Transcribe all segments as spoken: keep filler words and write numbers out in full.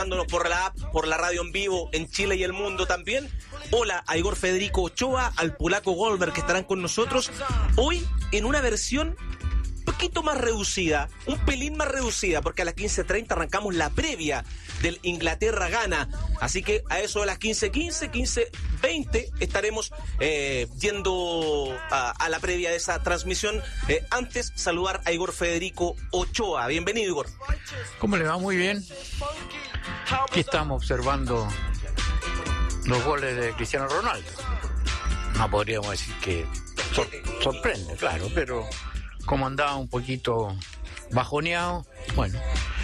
por la app, por la radio en vivo, en Chile y el mundo también. Hola a Igor Federico Ochoa, al polaco Goldberg, que estarán con nosotros hoy en una versión un poquito más reducida, un pelín más reducida, porque a las quince treinta arrancamos la previa del Inglaterra-Ghana. Así que a eso de las quince quince, quince veinte estaremos eh, yendo a, a la previa de esa transmisión. Eh, antes, saludar a Igor Federico Ochoa. Bienvenido, Igor. ¿Cómo le va? Muy bien. Aquí estamos observando los goles de Cristiano Ronaldo. No podríamos decir que sor- sorprende, claro, pero como andaba un poquito bajoneado, bueno,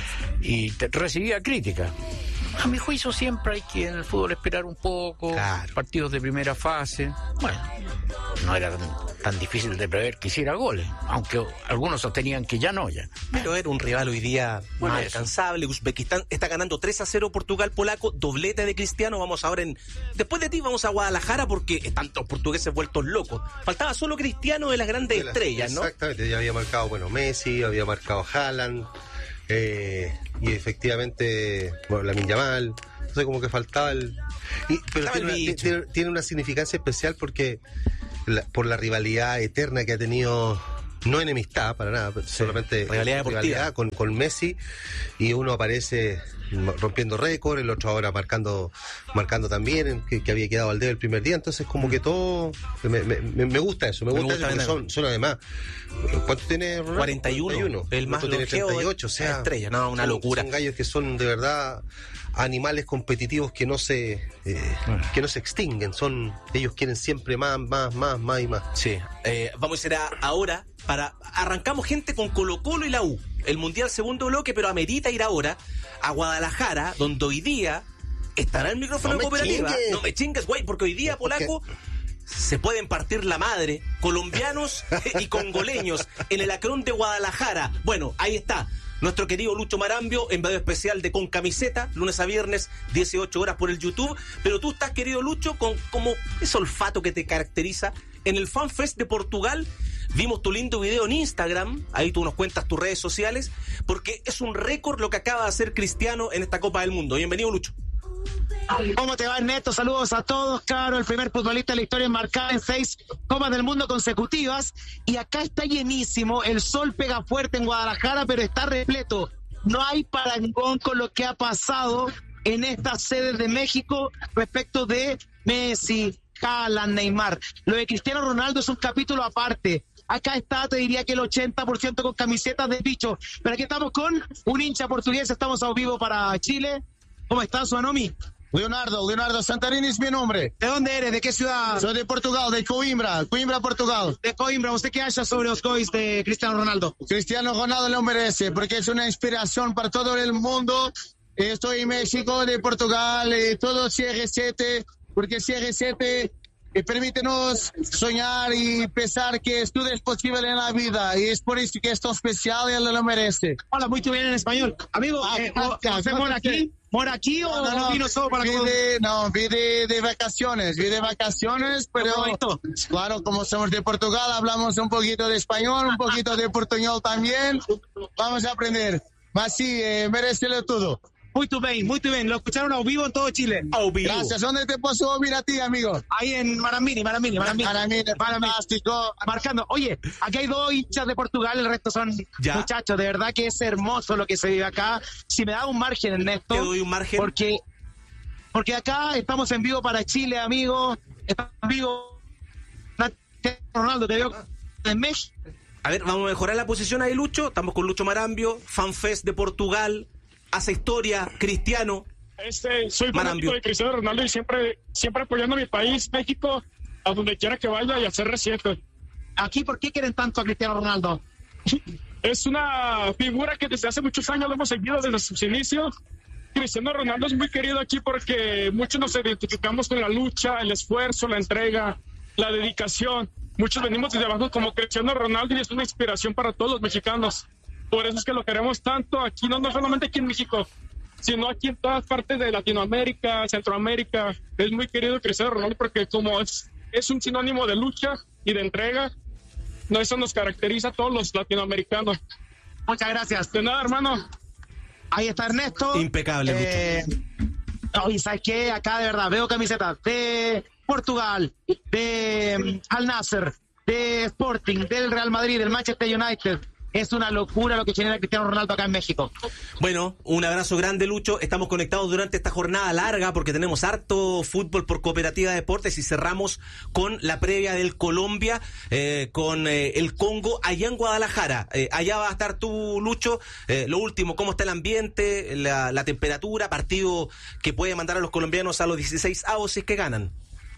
y te- recibía crítica. A mi juicio siempre hay que en el fútbol esperar un poco, claro. Partidos de primera fase, bueno, no era tan, tan difícil de prever que hiciera goles, aunque algunos sostenían que ya no, ya. Pero era un rival hoy día Bueno, más eso. alcanzable. Uzbekistán está ganando tres a cero Portugal polaco, doblete de Cristiano. Vamos ahora en... Después de ti vamos a Guadalajara porque están los portugueses vueltos locos. Faltaba solo Cristiano de las grandes de las, estrellas, ¿no? Exactamente, ya había marcado, bueno, Messi, había marcado Haaland, eh, y efectivamente, bueno, Lamine Yamal. Entonces como que faltaba el... Y, pero tiene una, tiene, tiene una significancia especial porque la, por la rivalidad eterna que ha tenido, no enemistad para nada, pero sí, solamente rivalidad, rivalidad con, con Messi, y uno aparece rompiendo récord, el otro ahora marcando marcando también, que, que había quedado al dedo el primer día. Entonces como que todo me, me, me gusta eso, me, me gusta, gusta eso, son, son además, ¿cuánto tiene Ronaldo? cuarenta y uno, cuarenta y uno. El más tiene longevo treinta y ocho, o sea, estrella, no, una son, locura. Son gallos que son de verdad animales competitivos que no se eh, bueno. que no se extinguen, son ellos quieren siempre más, más, más, más y más. Sí, eh, vamos a ir a, ahora para arrancamos gente con Colo Colo y la U, el Mundial segundo bloque, pero amerita ir ahora a Guadalajara, donde hoy día estará el micrófono no de cooperativa. Chingues. No me chingues, güey, porque hoy día, polaco, se pueden partir la madre, colombianos y congoleños en el Acrón de Guadalajara. Bueno, ahí está. Nuestro querido Lucho Marambio, en video especial de Con Camiseta, lunes a viernes, dieciocho horas por el YouTube. Pero tú estás, querido Lucho, con como ese olfato que te caracteriza en el FanFest de Portugal. Vimos tu lindo video en Instagram, ahí tú nos cuentas tus redes sociales, porque es un récord lo que acaba de hacer Cristiano en esta Copa del Mundo. Bienvenido, Lucho. ¿Cómo te va, Ernesto? Saludos a todos, claro, el primer futbolista de la historia en marcar en seis Copas del Mundo consecutivas, y acá está llenísimo, el sol pega fuerte en Guadalajara, pero está repleto, no hay parangón con lo que ha pasado en estas sedes de México respecto de Messi, Haaland, Neymar. Lo de Cristiano Ronaldo es un capítulo aparte. Acá está, te diría que el ochenta por ciento con camisetas de bicho, pero aquí estamos con un hincha portugués, estamos a vivo para Chile. ¿Cómo estás, Suanomi? Leonardo, Leonardo Santarini es mi nombre. ¿De dónde eres? ¿De qué ciudad? Soy de Portugal, de Coimbra, Coimbra, Portugal. De Coimbra, ¿usted qué haya sobre los goles de Cristiano Ronaldo? Cristiano Ronaldo lo merece, porque es una inspiración para todo el mundo. Estoy en México, de Portugal, y todo C R siete, porque C R siete eh, permítenos soñar y pensar que todo es posible en la vida, y es por eso que esto es especial y él lo merece. Hola, muy bien en español. Amigo, Ah, eh, gracias, ¿usted mora aquí? ¿Mora aquí o No, no, no, vino solo para vi comer? de, no, vi de, de vacaciones, vi de vacaciones, pero claro, como somos de Portugal, hablamos un poquito de español, un poquito de portuñol también, vamos a aprender. Mas sí, eh, merecelo todo. Muy bien, muy bien. Lo escucharon a vivo en todo Chile. A vivo. Gracias. ¿Dónde te puedo oír a ti, amigo? Ahí en Marambini, Marambini, Marambini. Marambini, fantástico. Marcando. Oye, aquí hay dos hinchas de Portugal, el resto son ¿Ya? muchachos. De verdad que es hermoso lo que se vive acá. Si me da un margen, Ernesto. Te doy un margen. Porque, porque acá estamos en vivo para Chile, amigo. Estamos en vivo. Ronaldo, te veo en México. A ver, vamos a mejorar la posición ahí, Lucho. Estamos con Lucho Marambio, FanFest de Portugal. Hace historia, Cristiano. Este, soy fanático de Cristiano Ronaldo y siempre, siempre apoyando a mi país, México, a donde quiera que vaya y a ser reciente. Aquí, ¿por qué quieren tanto a Cristiano Ronaldo? Es una figura que desde hace muchos años lo hemos seguido desde sus inicios. Cristiano Ronaldo es muy querido aquí porque muchos nos identificamos con la lucha, el esfuerzo, la entrega, la dedicación. Muchos venimos desde abajo como Cristiano Ronaldo y es una inspiración para todos los mexicanos. Por eso es que lo queremos tanto aquí, no, no solamente aquí en México, sino aquí en todas partes de Latinoamérica, Centroamérica. Es muy querido Cristiano Ronaldo porque como es, es un sinónimo de lucha y de entrega, no, eso nos caracteriza a todos los latinoamericanos. Muchas gracias. De nada, hermano. Ahí está Ernesto. Impecable, eh, no, y ¿sabes qué? Acá de verdad veo camisetas de Portugal, de Al Nassr, de Sporting, del Real Madrid, del Manchester United. Es una locura lo que genera Cristiano Ronaldo acá en México. Bueno, un abrazo grande, Lucho. Estamos conectados durante esta jornada larga porque tenemos harto fútbol por Cooperativa Deportes y cerramos con la previa del Colombia, eh, con eh, el Congo, allá en Guadalajara. Eh, allá va a estar tú, Lucho. Eh, lo último, ¿cómo está el ambiente, la, la temperatura? Partido que puede mandar a los colombianos a los dieciséis avos si es que ganan.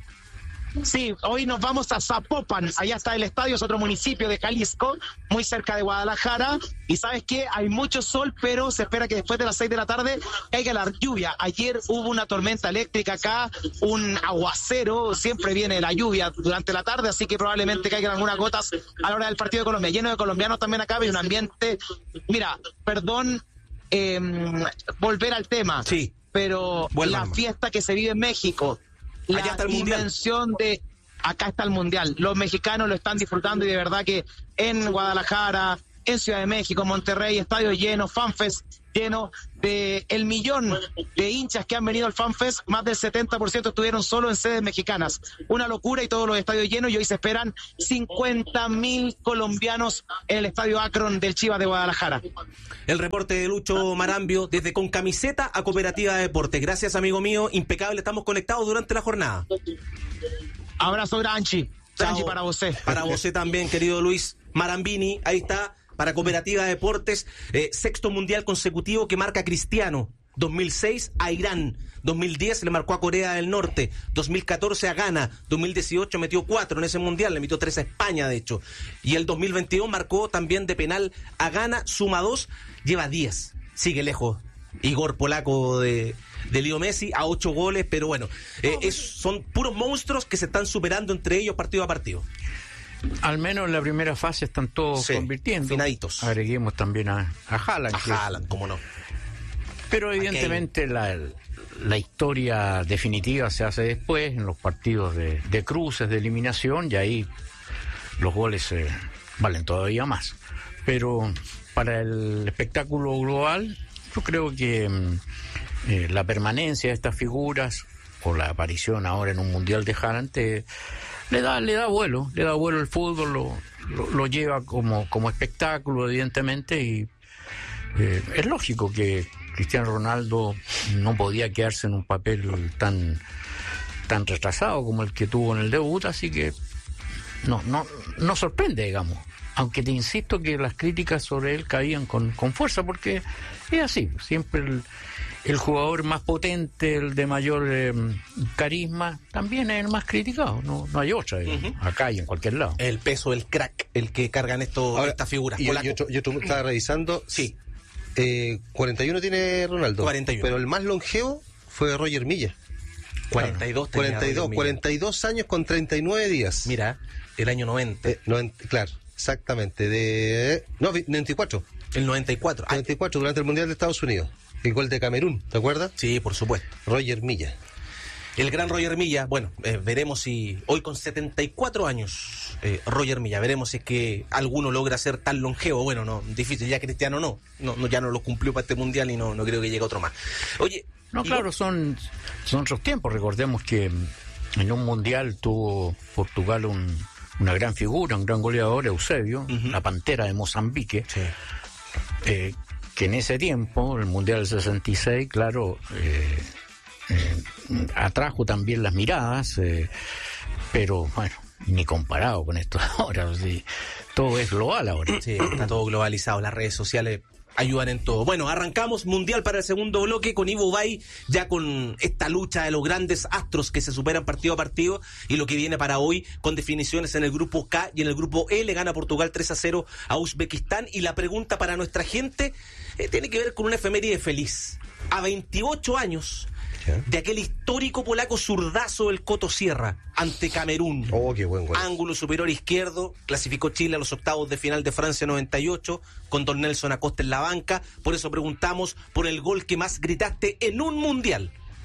Sí, hoy nos vamos a Zapopan, allá está el estadio, es otro municipio de Jalisco, muy cerca de Guadalajara, y ¿sabes qué? Hay mucho sol, pero se espera que después de las seis de la tarde caiga la lluvia. Ayer hubo una tormenta eléctrica acá, un aguacero, siempre viene la lluvia durante la tarde, así que probablemente caigan algunas gotas a la hora del partido de Colombia. Lleno de colombianos también acá, hay un ambiente, mira, perdón, eh, volver al tema, sí, pero vuelvan. La fiesta que se vive en México, la Allá está el dimensión de acá está el mundial, los mexicanos lo están disfrutando y de verdad que en Guadalajara, en Ciudad de México, Monterrey, estadio lleno, FanFest lleno, de el millón de hinchas que han venido al FanFest, más del setenta por ciento estuvieron solo en sedes mexicanas, una locura y todos los estadios llenos, y hoy se esperan cincuenta mil colombianos en el estadio Akron del Chivas de Guadalajara. El reporte de Lucho Marambio desde Con Camiseta a Cooperativa de Deportes. Gracias, amigo mío, impecable, estamos conectados durante la jornada. Abrazo, Granchi. Granchi para vos. Para vos también, querido Luis Marambini, ahí está, para Cooperativa de Deportes, eh, sexto mundial consecutivo que marca Cristiano. dos mil seis a Irán, dos mil diez le marcó a Corea del Norte, dos mil catorce a Ghana, dos mil dieciocho metió cuatro en ese mundial, le metió tres a España de hecho, y el dos mil veintidós marcó también de penal a Ghana, suma dos, lleva diez, sigue lejos Igor Polaco de, de Leo Messi a ocho goles, pero bueno, eh, es, son puros monstruos que se están superando entre ellos partido a partido. Al menos en la primera fase están todos sí, convirtiendo. Finaditos. Agreguemos también a, a Haaland. A que, Haaland, cómo no. Pero evidentemente la, la historia definitiva se hace después, en los partidos de, de cruces, de eliminación, y ahí los goles eh, valen todavía más. Pero para el espectáculo global, yo creo que eh, la permanencia de estas figuras, o la aparición ahora en un mundial de Haaland, te, le da le da vuelo, le da vuelo el fútbol, lo, lo, lo lleva como, como espectáculo, evidentemente, y eh, es lógico que Cristiano Ronaldo no podía quedarse en un papel tan tan retrasado como el que tuvo en el debut, así que no no no sorprende, digamos, aunque te insisto que las críticas sobre él caían con, con fuerza, porque es así, siempre el, el jugador más potente, el de mayor eh, carisma, también es el más criticado, no, no hay otra, uh-huh. Acá y en cualquier lado. El peso del crack, el que cargan esto, ahora, estas figuras. Y yo, yo, yo, yo estaba revisando, sí. Eh, cuarenta y uno tiene Ronaldo, cuarenta y uno. Pero el más longevo fue Roger Milla. cuarenta y dos, claro. cuarenta y dos, cuarenta y dos años con treinta y nueve días. Mira, el año noventa. Eh, noventa, claro, exactamente. De no, noventa y cuatro. El noventa y cuatro. noventa y cuatro, durante el Mundial de Estados Unidos. El gol de Camerún, ¿te acuerdas? Sí, por supuesto. Roger Milla. El gran Roger Milla, bueno, eh, veremos si hoy con setenta y cuatro años, eh, Roger Milla, veremos si es que alguno logra ser tan longevo. Bueno, no, difícil, ya Cristiano no, no, no ya no lo cumplió para este mundial y no, no creo que llegue otro más. Oye, no, claro, vos... son, son otros tiempos. Recordemos que en un mundial tuvo Portugal un, una gran figura, un gran goleador, Eusebio, uh-huh. la Pantera de Mozambique, sí. eh, que en ese tiempo, el mundial del sesenta y seis, claro, eh, Eh, atrajo también las miradas, eh, pero bueno, ni comparado con esto ahora, sí, todo es global ahora. Sí, está todo globalizado, las redes sociales ayudan en todo. Bueno, arrancamos mundial para el segundo bloque con Ivo Bay, ya con esta lucha de los grandes astros que se superan partido a partido, y lo que viene para hoy con definiciones en el grupo K y en el grupo L. Gana Portugal tres a cero a Uzbekistán, y la pregunta para nuestra gente eh, tiene que ver con una efeméride feliz. A veintiocho años de aquel histórico polaco zurdazo del Coto Sierra ante Camerún. Oh, qué buen gol. Ángulo superior izquierdo, clasificó Chile a los octavos de final de Francia noventa y ocho, con Don Nelson Acosta en la banca. Por eso preguntamos por el gol que más gritaste en un mundial.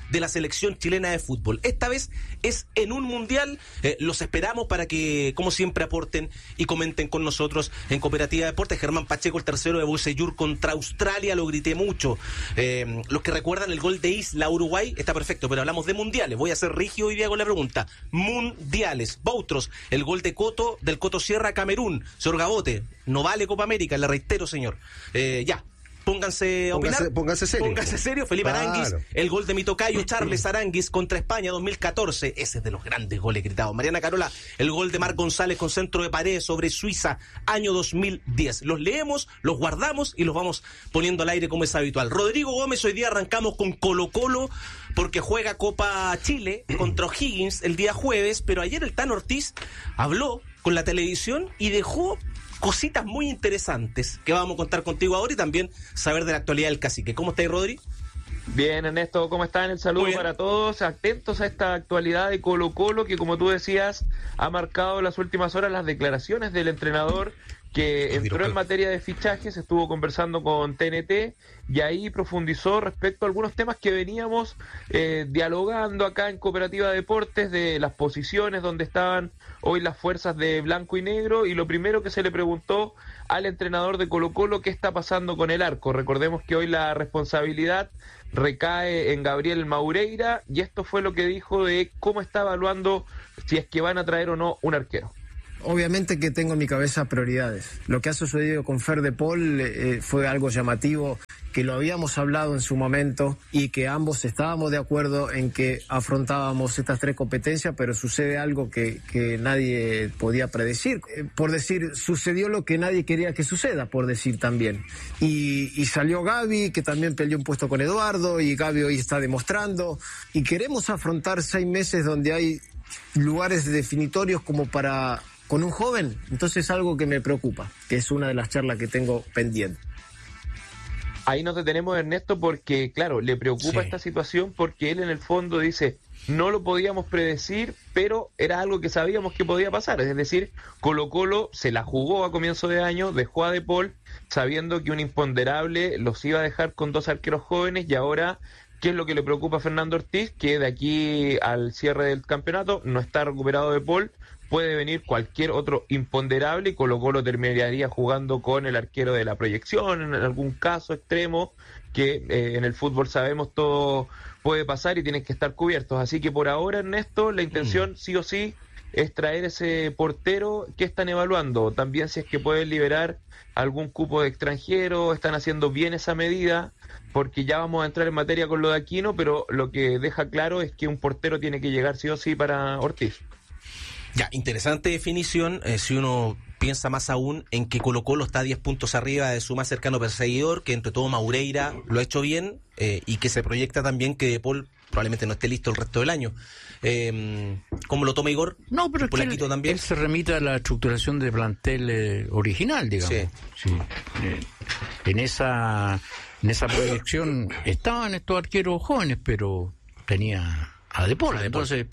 de la selección chilena de fútbol. Esta vez es en un mundial. Eh, los esperamos para que, como siempre, aporten y comenten con nosotros en Cooperativa Deportes. Germán Pacheco, el tercero de Buceyur contra Australia, lo grité mucho. Eh, los que recuerdan el gol de Isla Uruguay, está perfecto, pero hablamos de mundiales. Voy a ser rígido hoy día con la pregunta. Mundiales. Vautros, el gol de Coto, del Coto Sierra a Camerún. Señor Gabote, no vale Copa América, le reitero, señor. Eh, ya. Pónganse a opinar. Póngase, póngase serio. Póngase serio. Felipe claro. Aranguis, el gol de mi tocayo Charles Aranguis contra España dos mil catorce. Ese es de los grandes goles gritados. Mariana Carola, el gol de Marc González con centro de pared sobre Suiza, año dos mil diez. Los leemos, los guardamos y los vamos poniendo al aire como es habitual. Rodrigo Gómez, hoy día arrancamos con Colo Colo porque juega Copa Chile contra O'Higgins el día jueves, pero ayer el Tano Ortiz habló con la televisión y dejó cositas muy interesantes que vamos a contar contigo ahora y también saber de la actualidad del Cacique. ¿Cómo estáis, Rodri? Bien, Ernesto, ¿cómo están? El saludo para todos, atentos a esta actualidad de Colo Colo que, como tú decías, ha marcado en las últimas horas las declaraciones del entrenador que entró en materia de fichajes, estuvo conversando con T N T y ahí profundizó respecto a algunos temas que veníamos eh, dialogando acá en Cooperativa Deportes, de las posiciones donde estaban hoy las fuerzas de blanco y negro, y lo primero que se le preguntó al entrenador de Colo Colo, ¿qué está pasando con el arco? Recordemos que hoy la responsabilidad recae en Gabriel Maureira, y esto fue lo que dijo de cómo está evaluando si es que van a traer o no un arquero. Obviamente que tengo en mi cabeza prioridades. Lo que ha sucedido con Fer de Paul eh, fue algo llamativo, que lo habíamos hablado en su momento y que ambos estábamos de acuerdo en que afrontábamos estas tres competencias, pero sucede algo que, que nadie podía predecir. Eh, por decir, sucedió lo que nadie quería que suceda, por decir también. Y, y salió Gaby, que también peleó un puesto con Eduardo, y Gaby hoy está demostrando. Y queremos afrontar seis meses donde hay lugares definitorios como para... con un joven, entonces es algo que me preocupa, que es una de las charlas que tengo pendiente. Ahí nos detenemos, Ernesto, porque claro, le preocupa sí. esta situación porque él en el fondo dice, no lo podíamos predecir, pero era algo que sabíamos que podía pasar, es decir, Colo Colo se la jugó a comienzo de año, dejó a De Paul sabiendo que un imponderable los iba a dejar con dos arqueros jóvenes, y ahora, ¿qué es lo que le preocupa a Fernando Ortiz? Que de aquí al cierre del campeonato no está recuperado De Paul, puede venir cualquier otro imponderable y Colo Colo terminaría jugando con el arquero de la proyección, en algún caso extremo, que eh, en el fútbol sabemos todo puede pasar y tienen que estar cubiertos. Así que por ahora, Ernesto, la intención mm. sí o sí es traer ese portero. Que están evaluando también si es que pueden liberar algún cupo de extranjero, están haciendo bien esa medida, porque ya vamos a entrar en materia con lo de Aquino, pero lo que deja claro es que un portero tiene que llegar sí o sí para Ortiz. Ya, interesante definición, eh, si uno piensa más aún en que Colo Colo está a diez puntos arriba de su más cercano perseguidor, que entre todo Maureira lo ha hecho bien, eh, y que se proyecta también que De Paul probablemente no esté listo el resto del año. Eh, ¿Cómo lo toma Igor? No, pero es que él, también. él se remite a la estructuración de plantel eh, original, digamos. Sí. Sí. Eh, en esa en esa proyección estaban estos arqueros jóvenes, pero tenía a De Paul, entonces...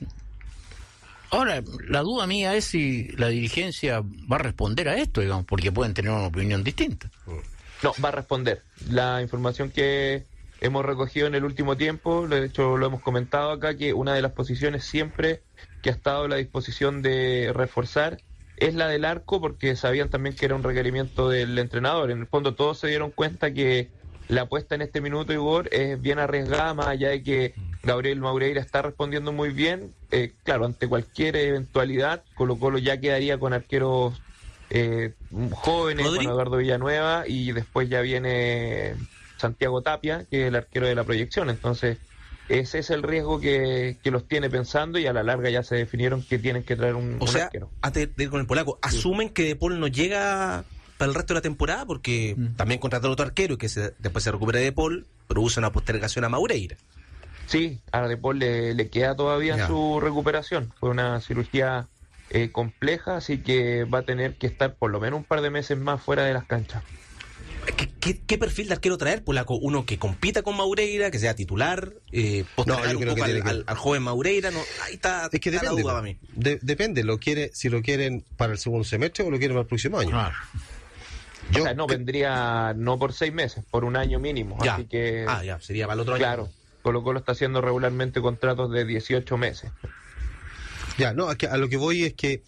Ahora, la duda mía es si la dirigencia va a responder a esto, digamos, porque pueden tener una opinión distinta. No, va a responder. La información que hemos recogido en el último tiempo, de hecho lo hemos comentado acá, que una de las posiciones siempre que ha estado a la disposición de reforzar es la del arco, porque sabían también que era un requerimiento del entrenador. En el fondo todos se dieron cuenta que la apuesta en este minuto, Igor, es bien arriesgada, más allá de que Gabriel Maureira está respondiendo muy bien. Eh, claro, ante cualquier eventualidad, Colo Colo ya quedaría con arqueros eh, jóvenes, ¿Rodri? Con Eduardo Villanueva, y después ya viene Santiago Tapia, que es el arquero de la proyección. Entonces, ese es el riesgo que, que los tiene pensando, y a la larga ya se definieron que tienen que traer un, o un sea, arquero. Antes de ir con el polaco, ¿asumen sí. que De Paul no llega para el resto de la temporada? Porque mm. también contrataron otro arquero que se, después se recupera De Paul, pero usa una postergación a Maureira. Sí, a De Paul le, le queda todavía yeah. su recuperación. Fue una cirugía eh, compleja, así que va a tener que estar por lo menos un par de meses más fuera de las canchas. ¿Qué, qué, qué perfil de arquero traer, polaco? Uno que compita con Maureira, que sea titular, eh, postergar no, un poco al, que... al, al joven Maureira. No, ahí está, es que está depende, la duda para mí. De, depende, lo quiere, si lo quieren para el segundo semestre o lo quieren para el próximo año. Claro. Yo, o sea, no, que... vendría no por seis meses, por un año mínimo. Ya. Así que... Ah, ya, sería para el otro año. Claro. Colo-Colo está haciendo regularmente contratos de dieciocho meses. Ya, no, a, que, a lo que voy es que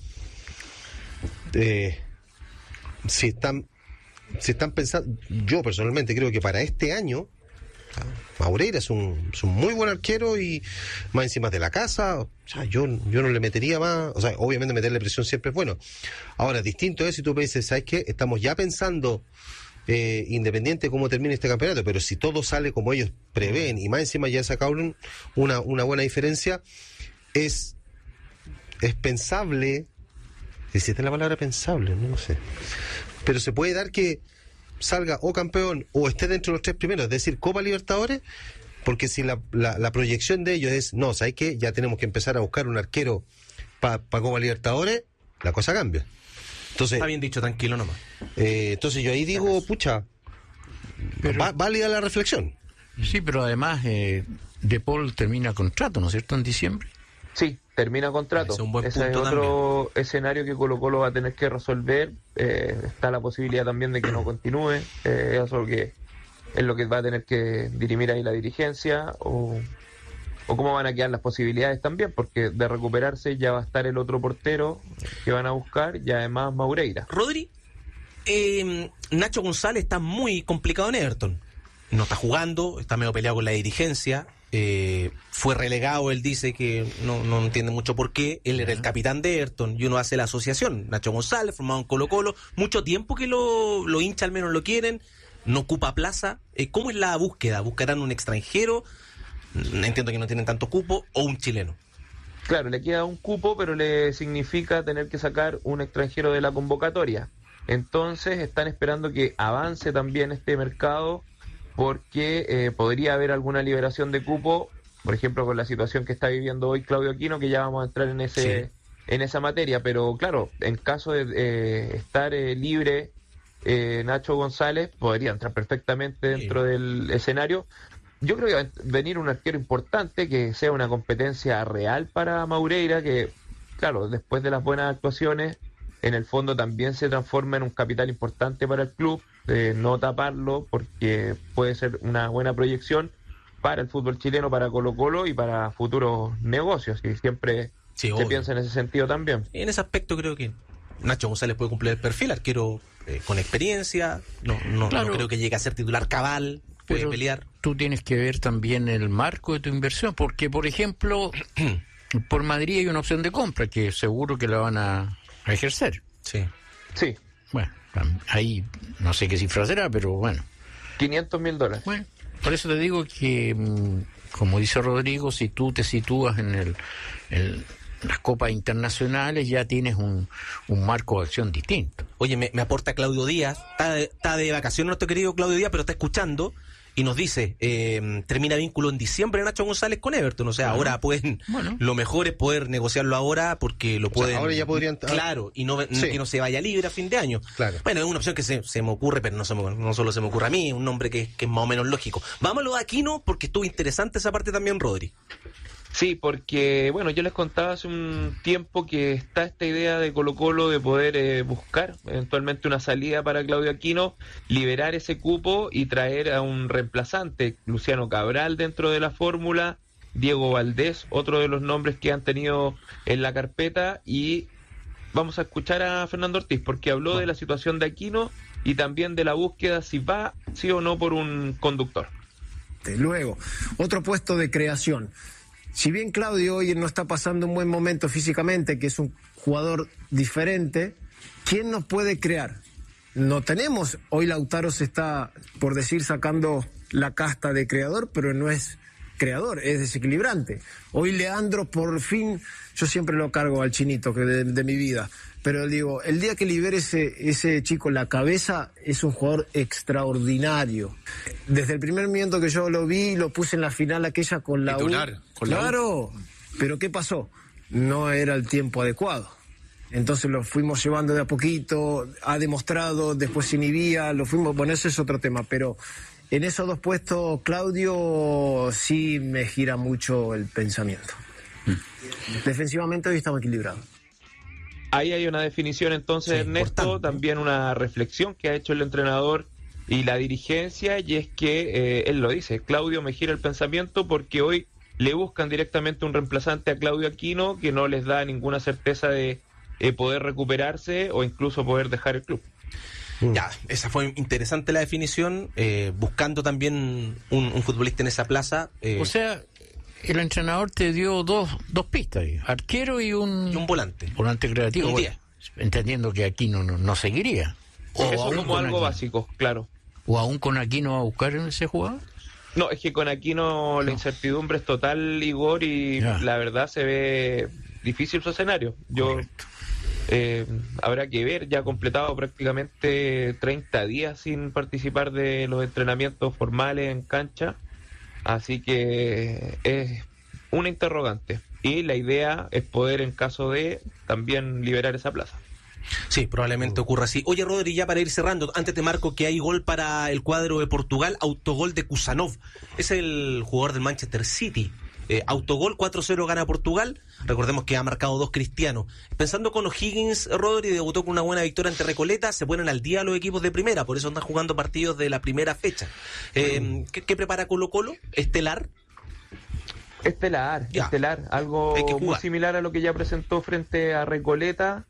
eh, si están si están pensando, yo personalmente creo que para este año Maureira es un, es un muy buen arquero y más encima de la casa, o sea, yo, yo no le metería más, o sea, obviamente meterle presión siempre es bueno. Ahora, distinto es si tú me dices, ¿sabes qué? Estamos ya pensando, eh, independiente de cómo termine este campeonato, pero si todo sale como ellos prevén y más encima ya sacaron una, una buena diferencia, es, es pensable, existe la palabra pensable, no, no sé, pero se puede dar que salga o campeón o esté dentro de los tres primeros, es decir, Copa Libertadores, porque si la, la, la proyección de ellos es, no, ¿sabes qué? Ya tenemos que empezar a buscar un arquero para pa Copa Libertadores, la cosa cambia. Entonces, está bien dicho, tranquilo nomás. Eh, entonces yo ahí digo, pucha, pero, va, válida la reflexión. Sí, pero además eh, De Paul termina contrato, ¿no es cierto?, en diciembre. Sí, termina contrato. Es un buen Ese punto es otro también. escenario que Colo-Colo va a tener que resolver. Eh, está la posibilidad también de que no continúe. Eh, eso que es lo que va a tener que dirimir ahí la dirigencia, o, o cómo van a quedar las posibilidades también, porque de recuperarse ya va a estar el otro portero que van a buscar y además Maureira. Rodri, eh, Nacho González está muy complicado en Everton. No está jugando, está medio peleado con la dirigencia. Eh, fue relegado, él dice que no, no entiende mucho por qué. Él era el capitán de Everton y uno hace la asociación. Nacho González, formado en Colo-Colo, mucho tiempo que lo, lo hincha, al menos lo quieren, no ocupa plaza. Eh, ¿Cómo es la búsqueda? ¿Buscarán un extranjero? Entiendo que no tienen tanto cupo, o un chileno. Claro, le queda un cupo, pero le significa tener que sacar un extranjero de la convocatoria. Entonces están esperando que avance también este mercado, porque eh, podría haber alguna liberación de cupo, por ejemplo, con la situación que está viviendo hoy Claudio Aquino, que ya vamos a entrar en ese sí. en esa materia. Pero claro, en caso de eh, estar eh, libre eh, Nacho González, podría entrar perfectamente dentro sí. del escenario. Yo creo que va a venir un arquero importante, que sea una competencia real para Maureira, que claro, después de las buenas actuaciones, en el fondo también se transforma en un capital importante para el club, de no taparlo, porque puede ser una buena proyección para el fútbol chileno, para Colo-Colo y para futuros negocios, y siempre sí, se obvio. piensa en ese sentido también. En ese aspecto creo que Nacho González puede cumplir el perfil, arquero eh, con experiencia, no, no, claro. no creo que llegue a ser titular cabal, puede pero pelear. Tú tienes que ver también el marco de tu inversión, porque por ejemplo, por Madrid hay una opción de compra que seguro que la van a, a ejercer. Sí. Sí. Bueno, ahí no sé qué cifra será, pero bueno. quinientos mil dólares. Bueno, por eso te digo que, como dice Rodrigo, si tú te sitúas en el, el las copas internacionales, ya tienes un, un marco de acción distinto. Oye, me, me aporta Claudio Díaz, está de, está de vacaciones nuestro querido Claudio Díaz, pero está escuchando y nos dice, eh, termina vínculo en diciembre Nacho González con Everton, o sea, uh-huh. ahora pueden, bueno. lo mejor es poder negociarlo ahora, porque lo pueden... O sea, ahora ya podrían... Claro, y no, sí. que no se vaya libre a fin de año. Claro. Bueno, es una opción que se, se me ocurre, pero no, se me, no solo se me ocurre a mí, es un nombre que, que es más o menos lógico. Vámonos a Aquino, porque estuvo interesante esa parte también, Rodri. Sí, porque, bueno, yo les contaba hace un tiempo que está esta idea de Colo-Colo de poder eh, buscar eventualmente una salida para Claudio Aquino, liberar ese cupo y traer a un reemplazante, Luciano Cabral dentro de la fórmula, Diego Valdés, otro de los nombres que han tenido en la carpeta, y vamos a escuchar a Fernando Ortiz, porque habló de la situación de Aquino y también de la búsqueda si va, sí o no, por un conductor. Luego, otro puesto de creación. Si bien Claudio hoy no está pasando un buen momento físicamente, que es un jugador diferente, ¿quién nos puede crear? No tenemos, hoy Lautaro se está, por decir, sacando la casta de creador, pero no es creador, es desequilibrante. Hoy Leandro, por fin, yo siempre lo cargo al chinito que de, de mi vida, pero digo, el día que libere ese, ese chico la cabeza, es un jugador extraordinario. Desde el primer momento que yo lo vi, lo puse en la final aquella con la Titular, U. con Claro, la U. Pero ¿qué pasó? No era el tiempo adecuado. Entonces lo fuimos llevando de a poquito, ha demostrado, después se inhibía, lo fuimos, bueno, ese es otro tema, pero en esos dos puestos, Claudio sí me gira mucho el pensamiento. Mm. Defensivamente hoy estamos equilibrados. Ahí hay una definición entonces, sí, Ernesto, también una reflexión que ha hecho el entrenador y la dirigencia, y es que eh, él lo dice, Claudio me gira el pensamiento porque hoy le buscan directamente un reemplazante a Claudio Aquino que no les da ninguna certeza de eh, poder recuperarse o incluso poder dejar el club. Ya, esa fue interesante la definición, eh, buscando también un, un futbolista en esa plaza. Eh, o sea, el entrenador te dio dos, dos pistas, arquero y un, y un volante. Volante creativo, un bueno, entendiendo que Aquino no, no seguiría. O eso es como algo Aquino. Básico, claro. ¿O aún con Aquino a buscar ese jugador? No, es que con Aquino la incertidumbre es total, Igor, y ya. La verdad se ve difícil su escenario. Yo eh, habrá que ver, ya ha completado prácticamente treinta días sin participar de los entrenamientos formales en cancha, así que es una interrogante. Y la idea es poder, en caso de, también liberar esa plaza. Sí, probablemente ocurra así. Oye, Rodri, ya para ir cerrando, antes te marco que hay gol para el cuadro de Portugal, autogol de Kusanov, es el jugador del Manchester City. Eh, autogol, cuatro cero gana Portugal. Recordemos que ha marcado dos Cristiano. Pensando con O'Higgins, Rodri debutó con una buena victoria ante Recoleta. Se ponen al día los equipos de primera, por eso andan jugando partidos de la primera fecha. Eh, ¿qué, ¿Qué prepara Colo Colo? ¿Estelar? Estelar, ya. Estelar, algo muy similar a lo que ya presentó frente a Recoleta.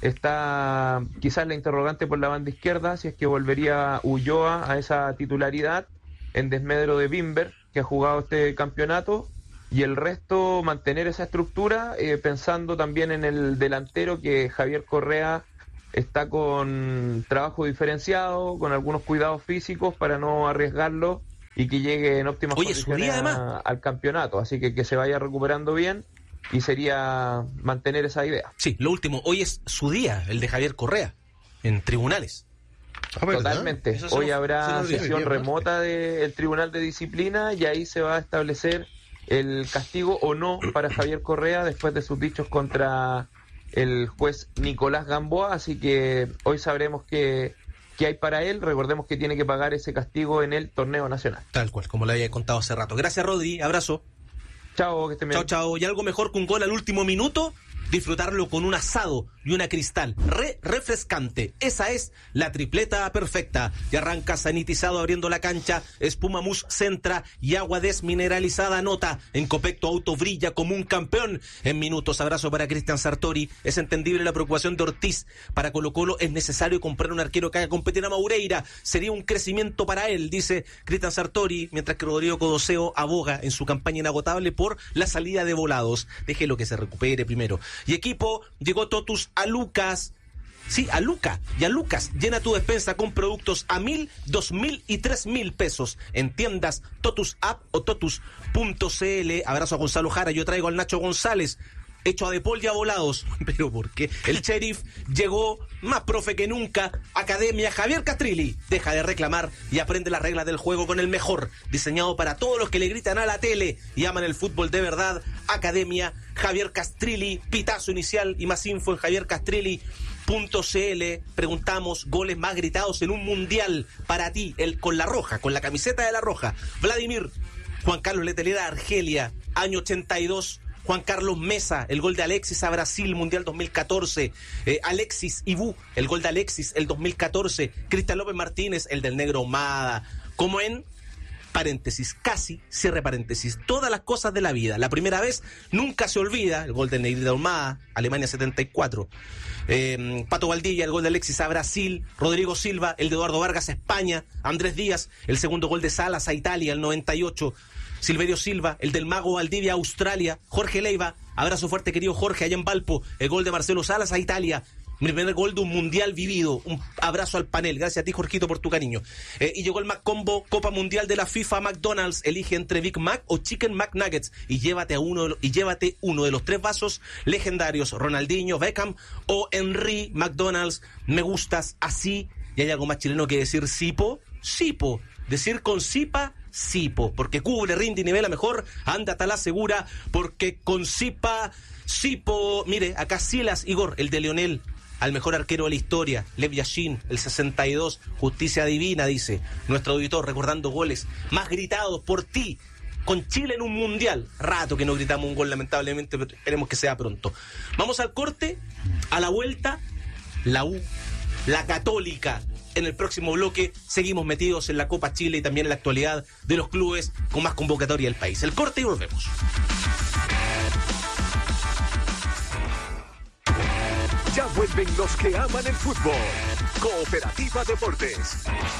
Está quizás la interrogante por la banda izquierda, si es que volvería Ulloa a esa titularidad en desmedro de Bimber, que ha jugado este campeonato, y el resto mantener esa estructura, eh, pensando también en el delantero, que Javier Correa está con trabajo diferenciado, con algunos cuidados físicos para no arriesgarlo y que llegue en óptimas Oye, condiciones a, al campeonato, así que que se vaya recuperando bien. Y sería mantener esa idea. Sí, lo último, hoy es su día, el de Javier Correa, en tribunales. Ah, totalmente. Eso hoy se habrá se sesión remota del Tribunal de Disciplina y ahí se va a establecer el castigo o no para Javier Correa después de sus dichos contra el juez Nicolás Gamboa. Así que hoy sabremos qué, qué hay para él. Recordemos que tiene que pagar ese castigo en el torneo nacional. Tal cual, como lo había contado hace rato. Gracias, Rodri. Abrazo. Chao, que estén bien. Chao, chao. Y algo mejor que un gol al último minuto, disfrutarlo con un asado y una Cristal. Re refrescante. Esa es la tripleta perfecta. Y arranca sanitizado abriendo la cancha, espuma mousse centra y agua desmineralizada nota. En Copec tu auto brilla como un campeón. En minutos, abrazo para Cristian Sartori. Es entendible la preocupación de Ortiz. Para Colo Colo es necesario comprar un arquero que haga competir a Maureira. Sería un crecimiento para él, dice Cristian Sartori, mientras que Rodrigo Codoseo aboga en su campaña inagotable por la salida de Volados. Déjelo que se recupere primero. Y equipo, llegó Totus a Lucas. Sí, a Luca y a Lucas. Llena tu despensa con productos a mil, dos mil y tres mil pesos en tiendas Totus App o totus punto c l. Abrazo a Gonzalo Jara. Yo traigo al Nacho González, hecho a De Paul y a Volados. Pero ¿por qué? El sheriff llegó más profe que nunca. Academia Javier Castrilli. Deja de reclamar y aprende las reglas del juego con el mejor. Diseñado para todos los que le gritan a la tele y aman el fútbol de verdad. Academia Javier Castrilli. Pitazo inicial y más info en javier castrilli punto c l. Preguntamos goles más gritados en un mundial para ti, el con la roja, con la camiseta de la roja. Vladimir, Juan Carlos Letelier a Argelia, año ochenta y dos. Juan Carlos Mesa, el gol de Alexis a Brasil, Mundial dos mil catorce. Eh, Alexis Ibú, el gol de Alexis, el dos mil catorce. Cristian López Martínez, el del Negro Humada. Como en, paréntesis, casi, cierre paréntesis, todas las cosas de la vida. La primera vez nunca se olvida, el gol de Negrita Humada, Alemania setenta y cuatro. Eh, Pato Valdivia, el gol de Alexis a Brasil. Rodrigo Silva, el de Eduardo Vargas a España. Andrés Díaz, el segundo gol de Salas a Italia, el noventa y ocho. Silverio Silva, el del Mago Valdivia a Australia. Jorge Leiva, abrazo fuerte querido Jorge, allá en Valpo. El gol de Marcelo Salas a Italia. Mi primer gol de un mundial vivido. Un abrazo al panel. Gracias a ti, Jorgito, por tu cariño. Eh, y llegó el McCombo, Copa Mundial de la FIFA McDonald's. Elige entre Big Mac o Chicken McNuggets y llévate, a uno, de los, y llévate uno de los tres vasos legendarios. Ronaldinho, Beckham o Henry McDonald's. Me gustas así. Y hay algo más chileno que decir Sipo. Sipo. Decir con Sipa, Sipo. Porque cubre, rinde y nivela mejor. Ándate a la segura. Porque con Sipa, Sipo. Mire, acá Silas Igor, el de Leonel. Al mejor arquero de la historia, Lev Yashin, el sesenta y dos, justicia divina, dice nuestro auditor, recordando goles más gritados por ti, con Chile en un mundial. Rato que no gritamos un gol, lamentablemente, pero esperemos que sea pronto. Vamos al corte, a la vuelta, la U, la Católica, En el próximo bloque seguimos metidos en la Copa Chile y también en la actualidad de los clubes con más convocatoria del país. El corte y volvemos. Ya vuelven los que aman el fútbol. Cooperativa Deportes.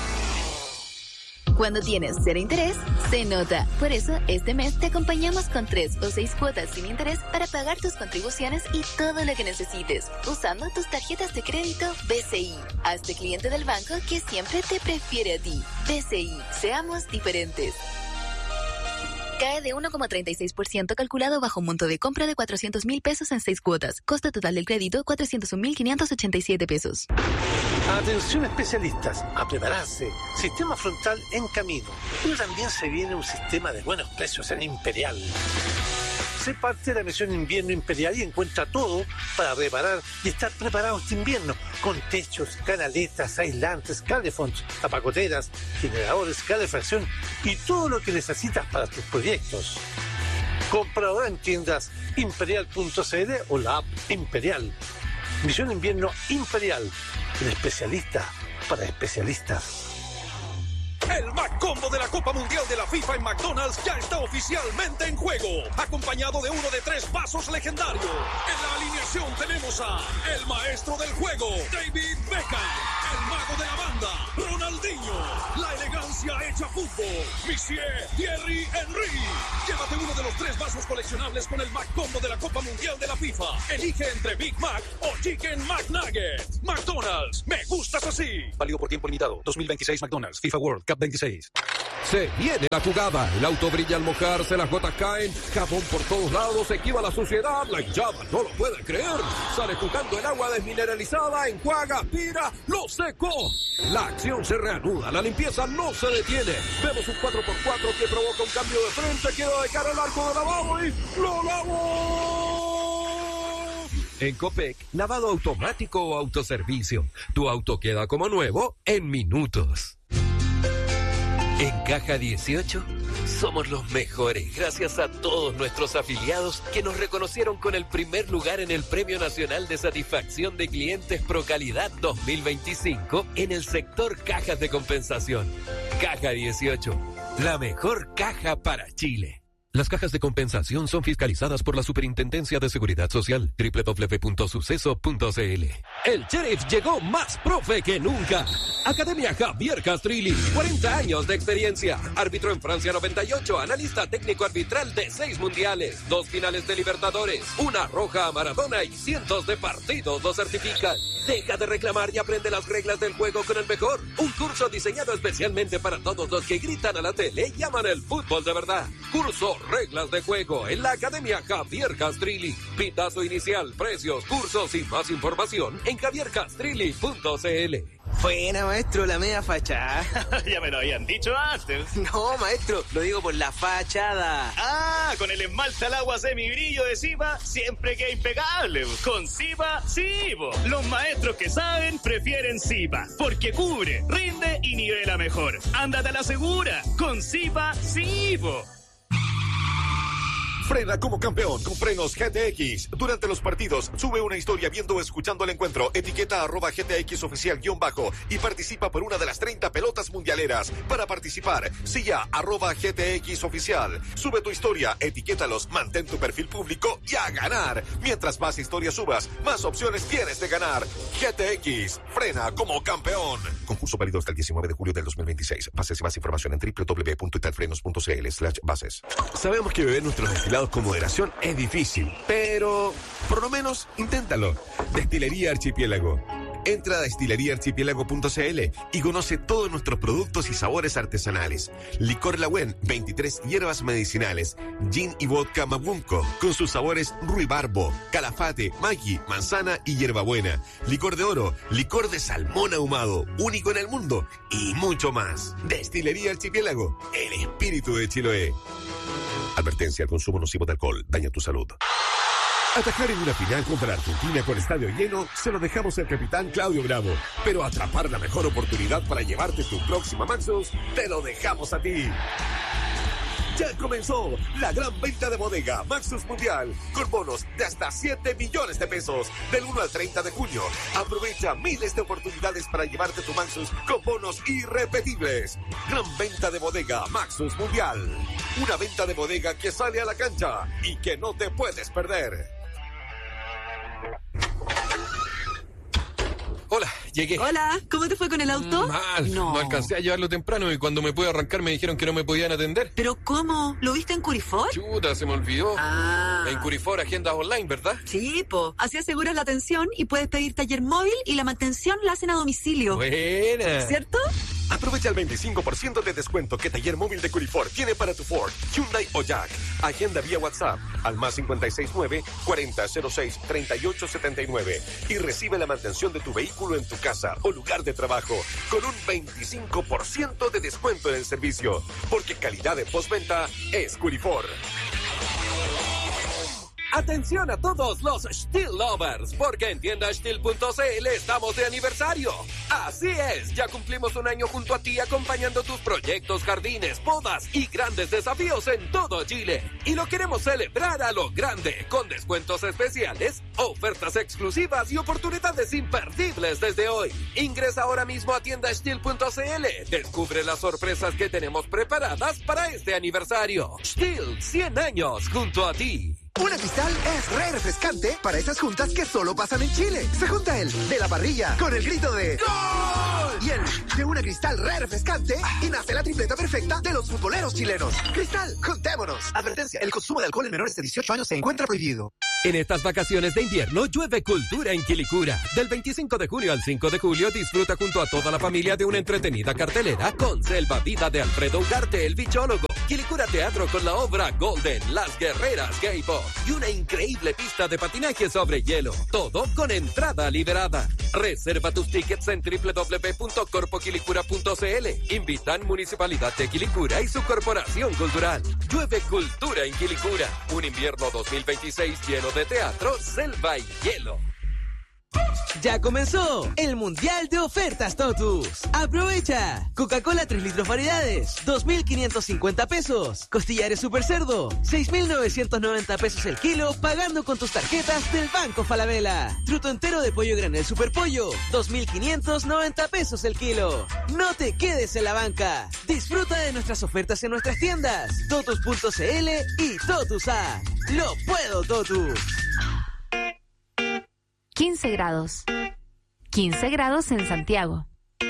Cuando tienes cero interés, se nota. Por eso, este mes te acompañamos con tres o seis cuotas sin interés para pagar tus contribuciones y todo lo que necesites, usando tus tarjetas de crédito B C I. Hazte cliente del banco que siempre te prefiere a ti. B C I, seamos diferentes. Cae de uno coma treinta y seis por ciento calculado bajo un monto de compra de cuatrocientos mil pesos en seis cuotas. Costo total del crédito, cuatrocientos un mil quinientos ochenta y siete pesos. Atención especialistas, a prepararse. Sistema frontal en camino. Pero también se viene un sistema de buenos precios en Imperial. Sé parte de la misión Invierno Imperial y encuentra todo para reparar y estar preparado este invierno. Con techos, canaletas, aislantes, calefonds, tapacoteras, generadores, calefacción y todo lo que necesitas para tus proyectos. Compra ahora en tiendas imperial punto c l o la app Imperial. Misión Invierno Imperial. El especialista para especialistas. El McCombo de la Copa Mundial de la FIFA en McDonald's ya está oficialmente en juego, acompañado de uno de tres vasos legendarios. En la alineación tenemos a el maestro del juego, David Beckham, el mago de la banda, Ronaldinho, la elegancia hecha fútbol, Monsieur Thierry Henry. Llévate uno de los tres vasos coleccionables con el McCombo de la Copa Mundial de la FIFA. Elige entre Big Mac o Chicken McNuggets. McDonald's, me gustas así. Válido por tiempo limitado. dos mil veintiséis McDonald's, FIFA World Cup veintiséis. Se viene la jugada, el auto brilla al mojarse, las gotas caen, jabón por todos lados, se esquiva la suciedad, la hinchada no lo puede creer, sale jugando el agua desmineralizada, enjuaga, aspira, lo secó. La acción se reanuda, la limpieza no se detiene, vemos un cuatro por cuatro que provoca un cambio de frente, queda de cara al arco de lavado y ¡lo lavó! En Copec, lavado automático o autoservicio, tu auto queda como nuevo en minutos. En Caja dieciocho somos los mejores gracias a todos nuestros afiliados que nos reconocieron con el primer lugar en el Premio Nacional de Satisfacción de Clientes Procalidad dos mil veinticinco en el sector cajas de compensación. Caja dieciocho, la mejor caja para Chile. Las cajas de compensación son fiscalizadas por la Superintendencia de Seguridad Social. doble u doble u doble u punto suceso punto c l. El Sheriff llegó más profe que nunca. Academia Javier Castrilli, cuarenta años de experiencia. Árbitro en Francia noventa y ocho, analista técnico arbitral de seis mundiales, dos finales de Libertadores, una roja a Maradona y cientos de partidos lo certifican. Deja de reclamar y aprende las reglas del juego con el mejor. Un curso diseñado especialmente para todos los que gritan a la tele y aman el fútbol de verdad. Curso Reglas de Juego en la Academia Javier Castrilli. Pitazo inicial, precios, cursos y más información en javier castrilli punto c l. Buena, maestro, la media fachada. Ya me lo habían dicho antes. No, maestro, lo digo por la fachada. Ah, con el esmalte al agua semibrillo de Sipa, siempre queda impecable. Con Sipa, sí, po. Los maestros que saben prefieren Sipa, porque cubre, rinde y nivela mejor. Ándate a la segura. Con Sipa, sí, po. Frena como campeón con frenos G T X. Durante los partidos, sube una historia viendo o escuchando el encuentro. Etiqueta arroba G T X oficial guión bajo y participa por una de las treinta pelotas mundialeras. Para participar, silla arroba G T X oficial. Sube tu historia, etiquétalos, mantén tu perfil público y a ganar. Mientras más historias subas, más opciones tienes de ganar. G T X, frena como campeón. Concurso válido hasta el diecinueve de julio del dos mil veintiséis. Bases y más información en doble u doble u doble u punto italfrenos punto c l slash bases. Sabemos que beber nuestros destilados con moderación es difícil, pero por lo menos inténtalo. Destilería Archipiélago. Entra a destilería archipiélago punto c l y conoce todos nuestros productos y sabores artesanales. Licor Lagüen, veintitrés hierbas medicinales. Gin y vodka Mabunco, con sus sabores ruibarbo, calafate, maggi, manzana y hierbabuena. Licor de oro, licor de salmón ahumado, único en el mundo, y mucho más. Destilería Archipiélago, el espíritu de Chiloé. Advertencia: el consumo nocivo de alcohol daña tu salud. Atajar en una final contra la Argentina con estadio lleno se lo dejamos al capitán Claudio Bravo, pero atrapar la mejor oportunidad para llevarte tu próxima Maxus te lo dejamos a ti. Ya comenzó la gran venta de bodega Maxus Mundial con bonos de hasta siete millones de pesos del uno al treinta de junio. Aprovecha miles de oportunidades para llevarte tu Maxus con bonos irrepetibles. Gran venta de bodega Maxus Mundial. Una venta de bodega que sale a la cancha y que no te puedes perder. Hola, llegué. Hola, ¿cómo te fue con el auto? Mal, no. no alcancé a llevarlo temprano y cuando me pude arrancar me dijeron que no me podían atender. ¿Pero cómo? ¿Lo viste en Curifor? Chuta, se me olvidó. Ah. En Curifor, agendas online, ¿verdad? Sí, po. Así aseguras la atención y puedes pedir taller móvil y la mantención la hacen a domicilio. Buena. ¿Cierto? Aprovecha el veinticinco por ciento de descuento que Taller Móvil de Curifor tiene para tu Ford, Hyundai o Jack. Agenda vía WhatsApp al más cinco seis nueve, cuarenta cero seis, treinta y ocho setenta y nueve y recibe la mantención de tu vehículo en tu casa o lugar de trabajo con un veinticinco por ciento de descuento en el servicio. Porque calidad de postventa es Curifor. Atención a todos los Stihl lovers, porque en tienda stihl punto c l estamos de aniversario. Así es, ya cumplimos un año junto a ti acompañando tus proyectos, jardines, podas y grandes desafíos en todo Chile. Y lo queremos celebrar a lo grande, con descuentos especiales, ofertas exclusivas y oportunidades imperdibles desde hoy. Ingresa ahora mismo a tienda stihl punto c l. Descubre las sorpresas que tenemos preparadas para este aniversario. Stihl, cien años junto a ti. Una Cristal es re refrescante para esas juntas que solo pasan en Chile. Se junta el de la parrilla con el grito de ¡Gol! Y el de una Cristal re refrescante y nace la tripleta perfecta de los futboleros chilenos. Cristal, juntémonos. Advertencia, el consumo de alcohol en menores de dieciocho años se encuentra prohibido. En estas vacaciones de invierno llueve cultura en Quilicura. Del veinticinco de junio al cinco de julio disfruta junto a toda la familia de una entretenida cartelera con Selva Vida de Alfredo Ugarte, el bichólogo, Quilicura Teatro con la obra Golden, Las Guerreras Gay Pop y una increíble pista de patinaje sobre hielo. Todo con entrada liberada. Reserva tus tickets en doble u doble u doble u punto corpo quilicura punto c l. Invitan Municipalidad de Quilicura y su Corporación Cultural. Llueve cultura en Quilicura. Un invierno dos mil veintiséis lleno de teatro, selva y hielo. Ya comenzó el Mundial de Ofertas Totus. ¡Aprovecha! Coca-Cola tres litros variedades, dos mil quinientos cincuenta pesos. Costillares Super Cerdo, seis mil novecientos noventa pesos el kilo, pagando con tus tarjetas del Banco Falabella. Truto entero de pollo granel Super Pollo, dos mil quinientos noventa pesos el kilo. No te quedes en la banca. Disfruta de nuestras ofertas en nuestras tiendas, totus punto c l y Totus A. ¡Lo puedo, Totus! quince grados. quince grados en Santiago.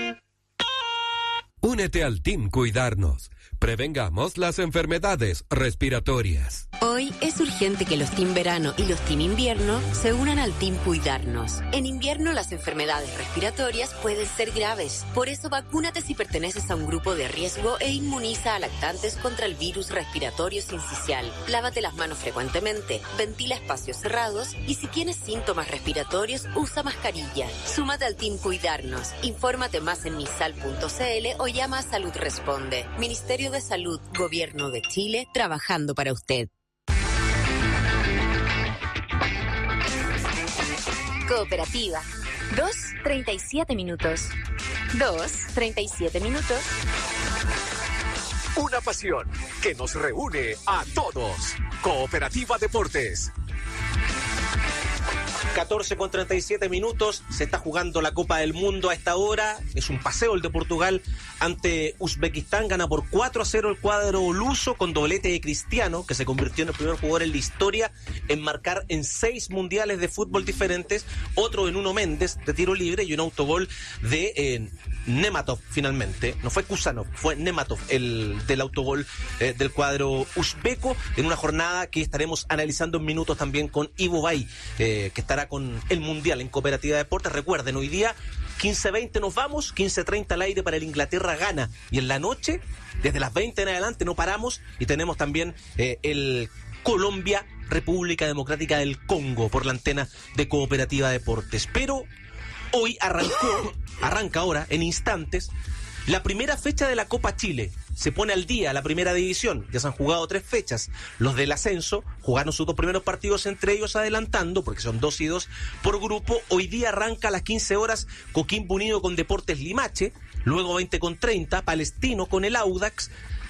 Únete al Team Cuidarnos. Prevengamos las enfermedades respiratorias. Hoy es urgente que los Team Verano y los Team Invierno se unan al Team Cuidarnos. En invierno las enfermedades respiratorias pueden ser graves. Por eso vacúnate si perteneces a un grupo de riesgo e inmuniza a lactantes contra el virus respiratorio sincicial. Lávate las manos frecuentemente, ventila espacios cerrados y si tienes síntomas respiratorios usa mascarilla. Súmate al Team Cuidarnos. Infórmate más en misal punto c l o llama a Salud Responde. Ministerio de Salud, Gobierno de Chile, trabajando para usted. Cooperativa. Dos, treinta y siete minutos. Dos, treinta y siete minutos. Una pasión que nos reúne a todos. Cooperativa Deportes. catorce con treinta y siete minutos, se está jugando la Copa del Mundo a esta hora, es un paseo el de Portugal ante Uzbekistán, gana por cuatro a cero el cuadro luso con doblete de Cristiano, que se convirtió en el primer jugador en la historia en marcar en seis mundiales de fútbol diferentes, otro en Nuno Méndez de tiro libre y un autogol de eh, Nematov finalmente, no fue Kusanov, fue Nematov el del autogol eh, del cuadro uzbeco en una jornada que estaremos analizando en minutos también con Ivo Bay, eh, que estará con el Mundial en Cooperativa Deportes. Recuerden, hoy día quince veinte nos vamos, quince treinta al aire para el Inglaterra-Ghana y en la noche, desde las veinte en adelante no paramos y tenemos también eh, el Colombia, República Democrática del Congo por la antena de Cooperativa Deportes. Pero hoy arrancó, arranca ahora en instantes la primera fecha de la Copa Chile. Se pone al día la primera división. Ya se han jugado tres fechas. Los del ascenso jugaron sus dos primeros partidos, entre ellos adelantando, porque son dos y dos por grupo. Hoy día arranca a las quince horas Coquimbo Unido con Deportes Limache. Luego veinte con treinta, Palestino con el Audax.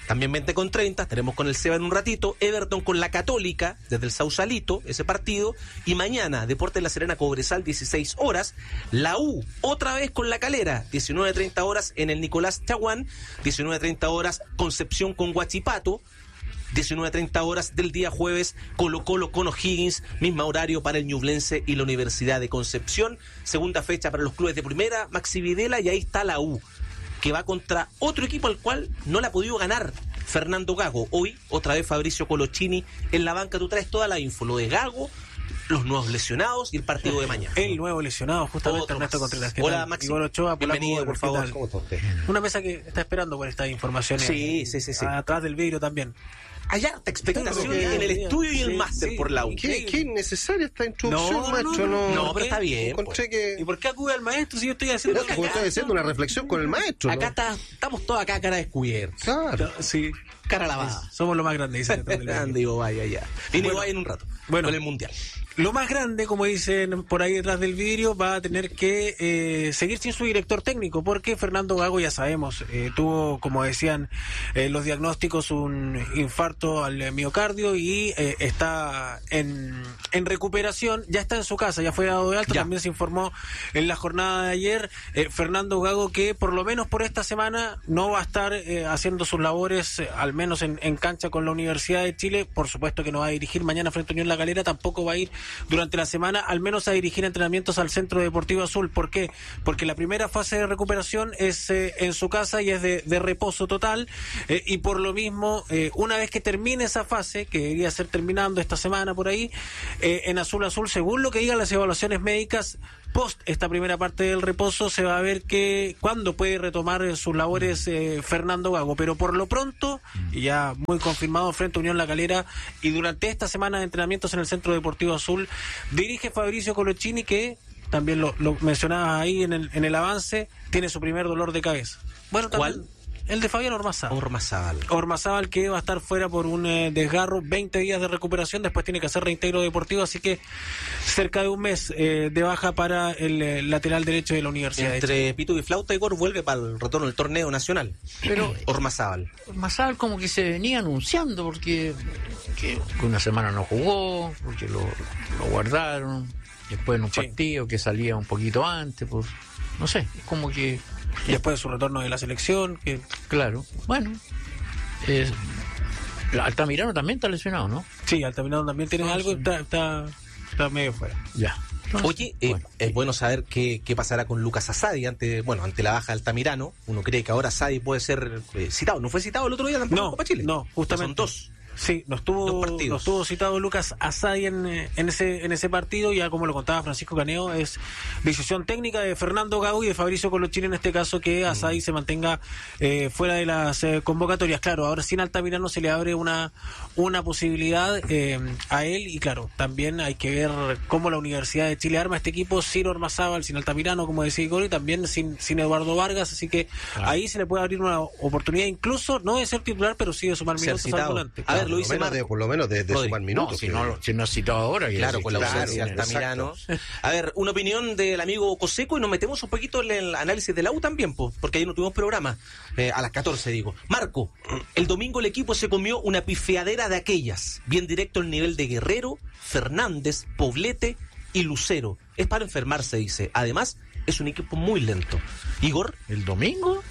también veinte con treinta, estaremos con el Seba en un ratito, Everton con la Católica, desde el Sausalito, ese partido, y mañana, Deportes La Serena Cobresal, dieciséis horas, la U, otra vez con la Calera, diecinueve treinta horas en el Nicolás Chaguán, diecinueve treinta horas, Concepción con Huachipato, diecinueve treinta horas del día jueves, Colo Colo con O'Higgins, mismo horario para el Ñublense y la Universidad de Concepción, segunda fecha para los clubes de primera, Maxi Videla, y ahí está la U, que va contra otro equipo al cual no le ha podido ganar Fernando Gago. Hoy, otra vez Fabricio Colochini en la banca. Tú traes toda la info, lo de Gago, los nuevos lesionados y el partido de mañana. El nuevo lesionado, justamente, Ernesto Contreras. Hola, Maxi. Igual Ochoa, bienvenido, por favor. ¿Cómo está usted? Una mesa que está esperando por estas informaciones. Sí, sí, sí, sí. Atrás del vidrio también. Hay harta expectación en el estudio y el sí, máster sí. por la U. ¿Qué, qué innecesaria esta introducción, No, macho? no, No, No, pero está bien. Encontré que... ¿Y por qué acude al maestro si yo estoy haciendo... Porque estoy haciendo una reflexión con el maestro, Acá ¿no? está, estamos todos acá cara descubierta. Claro. Sí. Cara lavada. Somos lo más grande, dice. Digo, vaya, ya. Viene Bueno. Iguay en un rato. Bueno. Con el Mundial. Lo más grande, como dicen por ahí detrás del vidrio, va a tener que eh, seguir sin su director técnico, porque Fernando Gago, ya sabemos, eh, tuvo, como decían eh, los diagnósticos, un infarto al miocardio y eh, está en, en recuperación, ya está en su casa, ya fue dado de alta, Ya. también se informó en la jornada de ayer, eh, Fernando Gago, que por lo menos por esta semana no va a estar eh, haciendo sus labores, eh, al menos en, en cancha con la Universidad de Chile, por supuesto que no va a dirigir mañana frente a Unión La Calera, tampoco va a ir durante la semana, al menos a dirigir entrenamientos al Centro Deportivo Azul. ¿Por qué? Porque la primera fase de recuperación es eh, en su casa y es de, de reposo total, eh, y por lo mismo, eh, una vez que termine esa fase, que debería ser terminando esta semana por ahí, eh, en Azul Azul, según lo que digan las evaluaciones médicas, post esta primera parte del reposo, se va a ver que cuándo puede retomar eh, sus labores eh, Fernando Gago, pero por lo pronto, y ya muy confirmado frente a Unión La Calera, y durante esta semana de entrenamientos en el Centro Deportivo Azul, dirige Fabricio Colochini, que también lo, lo mencionaba ahí en el, en el avance, tiene su primer dolor de cabeza. Bueno, también, ¿cuál? El de Fabián Ormazábal. Ormazábal. Ormazábal, que va a estar fuera por un eh, desgarro, veinte días de recuperación, después tiene que hacer reintegro deportivo, así que cerca de un mes eh, de baja para el eh, lateral derecho de la Universidad. Entre Pitu y Flauta, Igor vuelve para el retorno del torneo nacional. Pero Ormazábal. Ormazábal como que se venía anunciando porque que una semana no jugó, porque lo, lo guardaron, después en un Sí. partido que salía un poquito antes, pues no sé, es como que... Y después de su retorno de la selección, que Claro, bueno, es, Altamirano también está lesionado, ¿no? sí, Altamirano también tiene Ah, algo, sí. está, está, está medio fuera. Ya. Oye, eh, bueno. es bueno saber qué, qué pasará con Lucas Asadi ante, bueno, ante la baja de Altamirano. Uno cree que ahora Asadi puede ser eh, citado. ¿No fue citado el otro día tampoco en No, Copa Chile? no, justamente. Son dos. Sí, nos tuvo, Dos partidos. nos tuvo citado Lucas Asadi en, eh, en ese en ese partido, ya como lo contaba Francisco Caneo, es decisión técnica de Fernando Gago y de Fabricio Colochini en este caso, que Asadi mm. se mantenga eh, fuera de las eh, convocatorias. Claro, ahora sin Altamirano se le abre una una posibilidad eh, a él, y claro, también hay que ver cómo la Universidad de Chile arma este equipo sin Ormazábal, sin Altamirano, como decía Igor, y también sin, sin Eduardo Vargas, así que claro, ahí se le puede abrir una oportunidad, incluso no de ser titular, pero sí de sumar Ser minutos citado. al volante. A ver, Por lo lo dice menos Marco. de, por lo menos de, de Rodri. sumar minutos. No, si que- no, lo- si no has citado ahora. quiere Claro, decir con la que- ausencia de claro, Altamirano. exacto. A ver, una opinión del amigo Coseco y nos metemos un poquito en el análisis de la U también, po, porque ahí no tuvimos programa, eh, a las catorce digo. Marco, el domingo el equipo se comió una pifiadera de aquellas, bien directo al nivel de Guerrero, Fernández, Poblete y Lucero. Es para enfermarse, dice. Además, es un equipo muy lento. Igor. ¿El domingo?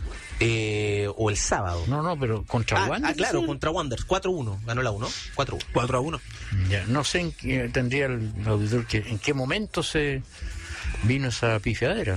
Eh, o el sábado. No, no, pero contra Ah, Wanderers. ah, claro, contra Wanderers. cuatro uno. Ganó la U, ¿no? cuatro uno. cuatro a uno. Ya, no sé en qué tendría el auditor que en qué momento se vino esa pifiadera.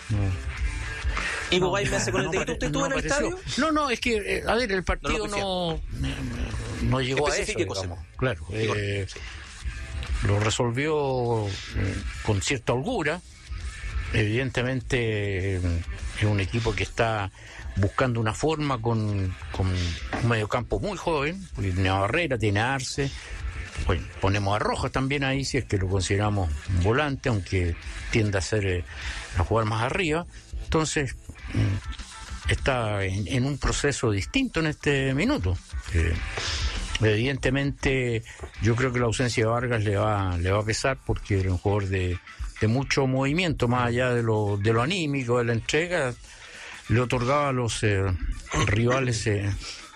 No. Ivo No, Bay me hace con el no dedito. pare- ¿Usted estuvo no en el apareció. estadio? No, no, es que, eh, a ver, el partido No lo no, no, llegó a eso, Especifique, José. digamos. Claro, Igor, eh, sí. lo resolvió eh, con cierta holgura. Evidentemente eh, es un equipo que está buscando una forma con, con un mediocampo muy joven, porque tiene a Barrera, tiene a Arce. Bueno, ponemos a Rojas también ahí, si es que lo consideramos un volante, aunque tiende a ser eh, a jugar más arriba. Entonces mm, está en, en un proceso distinto en este minuto. Eh, evidentemente yo creo que la ausencia de Vargas le va le va a pesar, porque era un jugador de, de mucho movimiento, más allá de lo de lo anímico, de la entrega, le otorgaba a los eh, rivales eh,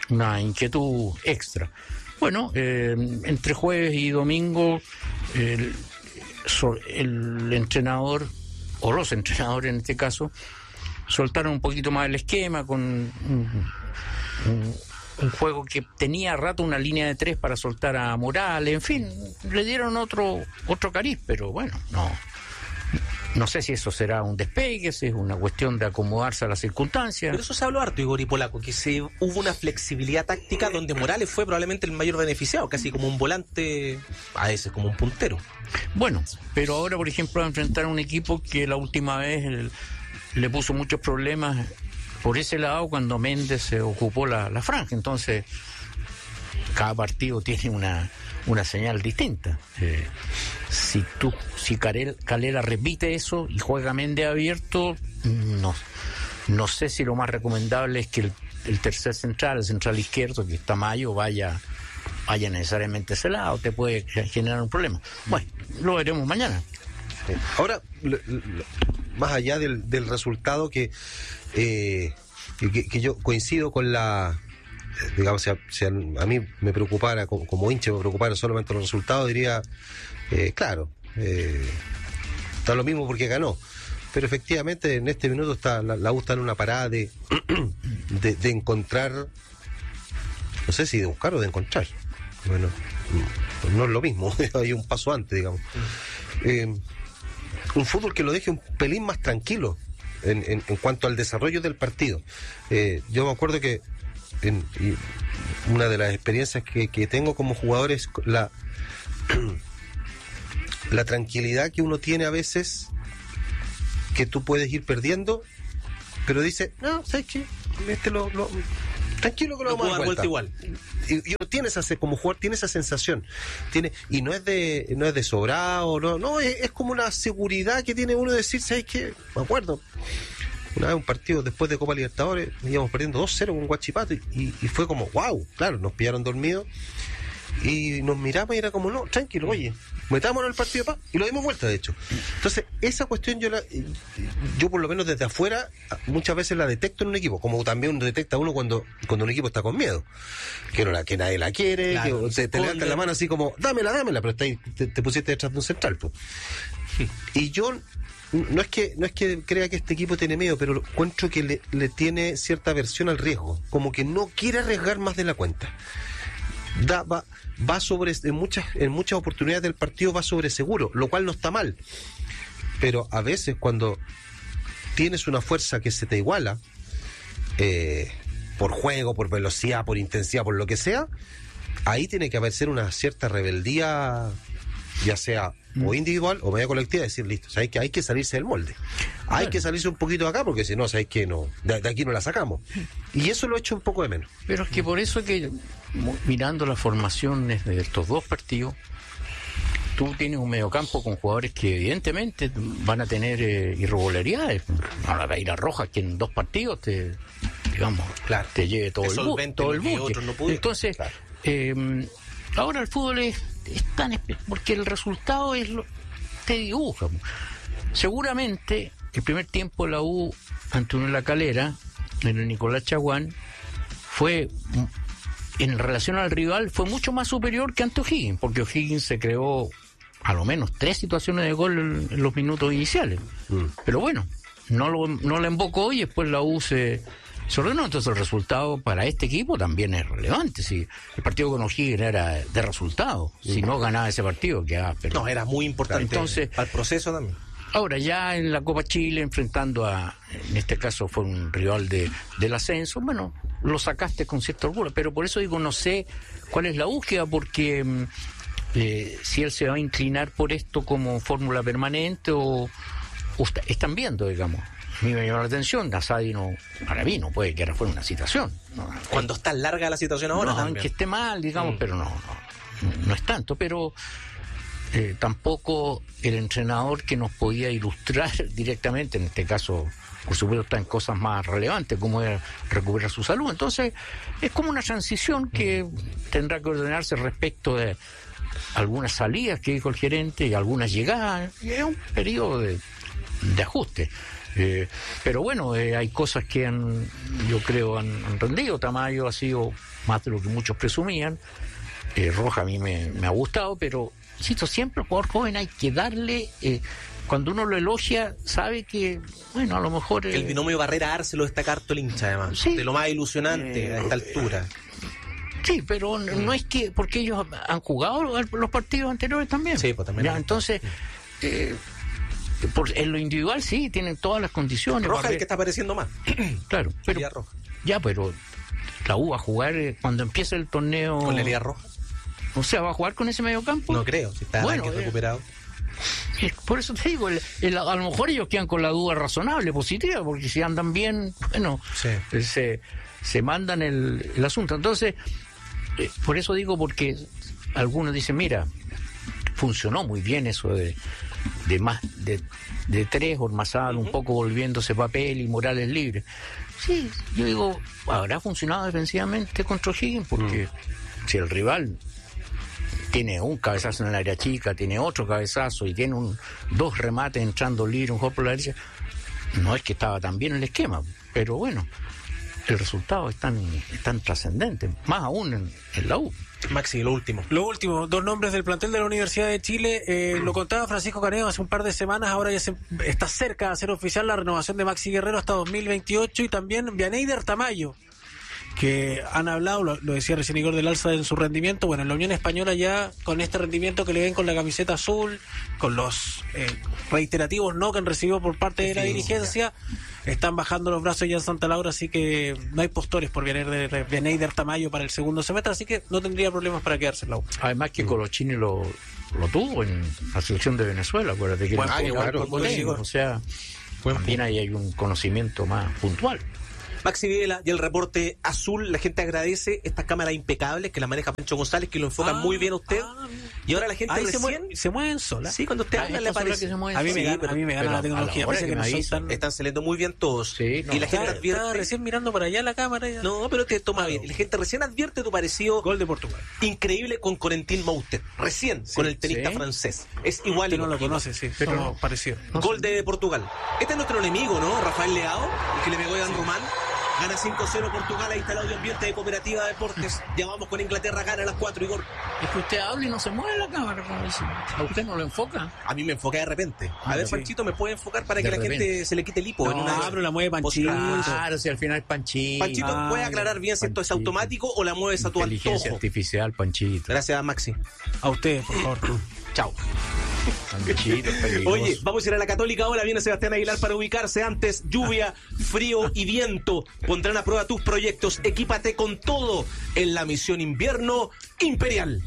una inquietud extra. Bueno, eh, entre jueves y domingo el, el entrenador, o los entrenadores en este caso, soltaron un poquito más el esquema con un, un, un juego que tenía a rato una línea de tres para soltar a Morales, en fin, le dieron otro otro cariz, pero bueno, no no sé si eso será un despegue, si es una cuestión de acomodarse a las circunstancias. Pero eso se habló harto, Igor y Polaco, que se hubo una flexibilidad táctica donde Morales fue probablemente el mayor beneficiado, casi como un volante, a veces como un puntero. Bueno, pero ahora, por ejemplo, va a enfrentar a un equipo que la última vez el, le puso muchos problemas por ese lado cuando Méndez se ocupó la, la franja. Entonces, cada partido tiene una, una señal distinta. Eh, si tú, si Calera, Calera repite eso y juega Méndez abierto, no, no sé si lo más recomendable es que el, el tercer central, el central izquierdo, que está Mayo, vaya, vaya necesariamente a ese lado, te puede generar un problema. Bueno, lo veremos mañana. Ahora, lo, lo, más allá del, del resultado que, eh, que, que yo coincido con la, digamos, si a, si a, a mí me preocupara, como, como hincha me preocupara solamente los resultados, diría, eh, claro, eh, está lo mismo porque ganó. Pero efectivamente en este minuto está la, la U está en una parada de, de, de encontrar, no sé si de buscar o de encontrar. Bueno, no, no es lo mismo, hay un paso antes, digamos. Eh, un fútbol que lo deje un pelín más tranquilo en, en, en cuanto al desarrollo del partido. Eh, yo me acuerdo que en, y una de las experiencias que, que tengo como jugador es la, la tranquilidad que uno tiene a veces, que tú puedes ir perdiendo, pero dice, no, ¿sabes qué? Este lo, lo, tranquilo que lo vamos a dar vuelta. igual. Y, y uno tiene esa, como jugador, tiene esa sensación. Tiene, y no es de, no es de sobrado, no, no, es, es como una seguridad que tiene uno de decir, ¿sabes qué? Me acuerdo. Una vez un partido después de Copa Libertadores, íbamos perdiendo dos cero con Huachipato y, y, y fue como, wow, claro, nos pillaron dormidos y nos miramos y era como, no, tranquilo, oye, metámonos en el partido pa, y lo dimos vuelta, de hecho. Entonces, esa cuestión yo la, yo por lo menos desde afuera muchas veces la detecto en un equipo, como también detecta uno cuando, cuando un equipo está con miedo, que, no la, que nadie la quiere, claro, que te, te levantan la mano así como, dámela, dámela, pero está ahí, te, te pusiste detrás de un central, pues. Y yo no es que no es que crea que este equipo tiene miedo, pero encuentro que le, le tiene cierta aversión al riesgo, como que no quiere arriesgar más de la cuenta. Da, va, va sobre, en muchas, en muchas oportunidades del partido va sobre seguro, lo cual no está mal. Pero a veces cuando tienes una fuerza que se te iguala, eh, por juego, por velocidad, por intensidad, por lo que sea, ahí tiene que haber ser una cierta rebeldía, ya sea o individual o media colectiva, decir, listo, ¿sabes que hay que salirse del molde? Hay bueno. que salirse un poquito de acá, porque si no, ¿sabes que no, de, de aquí no la sacamos? Y eso lo he hecho un poco de menos. Pero es que por eso que, mirando las formaciones de estos dos partidos, tú tienes un mediocampo con jugadores que evidentemente van a tener eh, irregularidades. Ahora va a ir a Rojas, que en dos partidos te, digamos, claro, te lleve todo el, bu todo el buque. No Entonces, claro. eh, ahora el fútbol es, es tan... porque el resultado es lo, te dibuja. Seguramente el primer tiempo de la U ante una La Calera, en el Nicolás Chaguán, fue, en relación al rival, fue mucho más superior que ante O'Higgins, porque O'Higgins se creó a lo menos tres situaciones de gol en, en los minutos iniciales. Mm. Pero bueno, no lo no la embocó y después la U se... se ordenó. Entonces el resultado para este equipo también es relevante. Si el partido con O'Higgins era de resultado, sí. Si no ganaba ese partido quedaba perdido. No, era muy importante. Entonces, al proceso también. Ahora ya en la Copa Chile, enfrentando a, en este caso fue un rival de, del ascenso, bueno, lo sacaste con cierto orgullo, pero por eso digo, no sé cuál es la búsqueda, porque eh, si él se va a inclinar por esto como fórmula permanente o, o está, están viendo, digamos. A mí me llamó la atención, Asadi no, para mí no puede que ahora fuera una citación. No, Cuando está larga la situación ahora no, también. Aunque esté mal, digamos, mm. pero no, no, no es tanto, pero eh, tampoco el entrenador que nos podía ilustrar directamente, en este caso, por supuesto, está en cosas más relevantes, como es recuperar su salud. Entonces, es como una transición que mm. tendrá que ordenarse respecto de algunas salidas que dijo el gerente y algunas llegadas, y es un periodo de, de ajuste. Eh, pero bueno, eh, hay cosas que han, yo creo han, han rendido. Tamayo ha sido más de lo que muchos presumían. Eh, Roja a mí me, me ha gustado, pero insisto, siempre al jugador joven hay que darle, eh, cuando uno lo elogia, sabe que, bueno, a lo mejor... Eh, el binomio Barrera-Arce lo destaca harto el hincha, además, sí, de lo más ilusionante eh, a esta altura. Sí, pero no, no es que, porque ellos han jugado los partidos anteriores también. Sí, pues también. Ya, entonces, eh, por, en lo individual sí, tienen todas las condiciones. Roja es el que está apareciendo más. Claro, pero... Liga Roja. Ya, pero la U va a jugar eh, cuando empiece el torneo... ¿Con la Liga Roja? O sea, ¿va a jugar con ese mediocampo? No creo, si está bueno, eh, recuperado. Por eso te digo, el, el, a lo mejor ellos quedan con la duda razonable, positiva, porque si andan bien, bueno, sí. se, se mandan el, el asunto. Entonces, eh, por eso digo, porque algunos dicen, mira, funcionó muy bien eso de, de más de, de tres, Ormazábal, uh-huh. un poco volviéndose papel y Morales libre. Sí, yo digo, habrá funcionado defensivamente contra O'Higgins, porque uh-huh. si el rival tiene un cabezazo en el área chica, tiene otro cabezazo y tiene un dos remates entrando libre, un juego por la derecha, no es que estaba tan bien el esquema, pero bueno, el resultado es tan, es tan trascendente, más aún en, en la U. Maxi, lo último. Lo último, dos nombres del plantel de la Universidad de Chile. Eh, lo contaba Francisco Caneo hace un par de semanas, ahora ya se, está cerca de hacer oficial la renovación de Maxi Guerrero hasta dos mil veintiocho, y también Vianeyder Tamayo, que han hablado, lo, lo decía recién Igor, del alza en su rendimiento. Bueno, en la Unión Española ya con este rendimiento que le ven con la camiseta azul, con los eh, reiterativos no que han recibido por parte de la dirigencia, están bajando los brazos ya en Santa Laura, así que no hay postores por Vianeyder, Vianeyder Tamayo para el segundo semestre, así que no tendría problemas para quedarse en la U. Además que Colochini lo, lo tuvo en la selección de Venezuela, acuérdate que bueno, año, claro, por o sea, también ahí hay un conocimiento más puntual. Maxi Videla y el reporte azul, la gente agradece estas cámaras impecables que las maneja Pancho González, que lo enfocan ah, muy bien a usted. Ah, y ahora la gente recién... se, mueven, se mueven solas. Sí, cuando usted habla le aparece. A mí me sí, gana, pero, a mí me gana la tecnología. La que que no tan... Están saliendo muy bien todos. Sí, no, y la gente está, advierte... Estaba recién mirando para allá la cámara. Ya. No, pero te toma ah, bien. La gente recién advierte tu parecido... Gol de Portugal. Increíble con Corentin Moutet. Recién, sí, con el tenista sí. francés. Es igual. Usted no lo conoce, sí. Pero no, parecido. Gol de Portugal. Este es nuestro enemigo, ¿no? Rafael Leao, el que le pegó a Dan Román. Gana cinco cero Portugal, ahí está el audio ambiente de Cooperativa Deportes. Ya vamos con Inglaterra, gana a las cuatro, Igor. Es que usted habla y no se mueve la cámara, como dice. ¿A usted no lo enfoca? A mí me enfoca de repente. A ah, ver, sí. Panchito, ¿me puede enfocar para de que la repente. gente se le quite el hipo? No, en una pero la mueve Panchito. Claro, si al final es Panchito. Panchito, ah, ¿puede aclarar bien si esto es automático o la mueves a tu antojo? Inteligencia artificial, Panchito. Gracias, Maxi. A usted, por favor. Chao. Oye, vamos a ir a la Católica ahora. Viene Sebastián Aguilar para ubicarse. Antes, lluvia, frío y viento pondrán a prueba tus proyectos. Equípate con todo en la misión invierno imperial.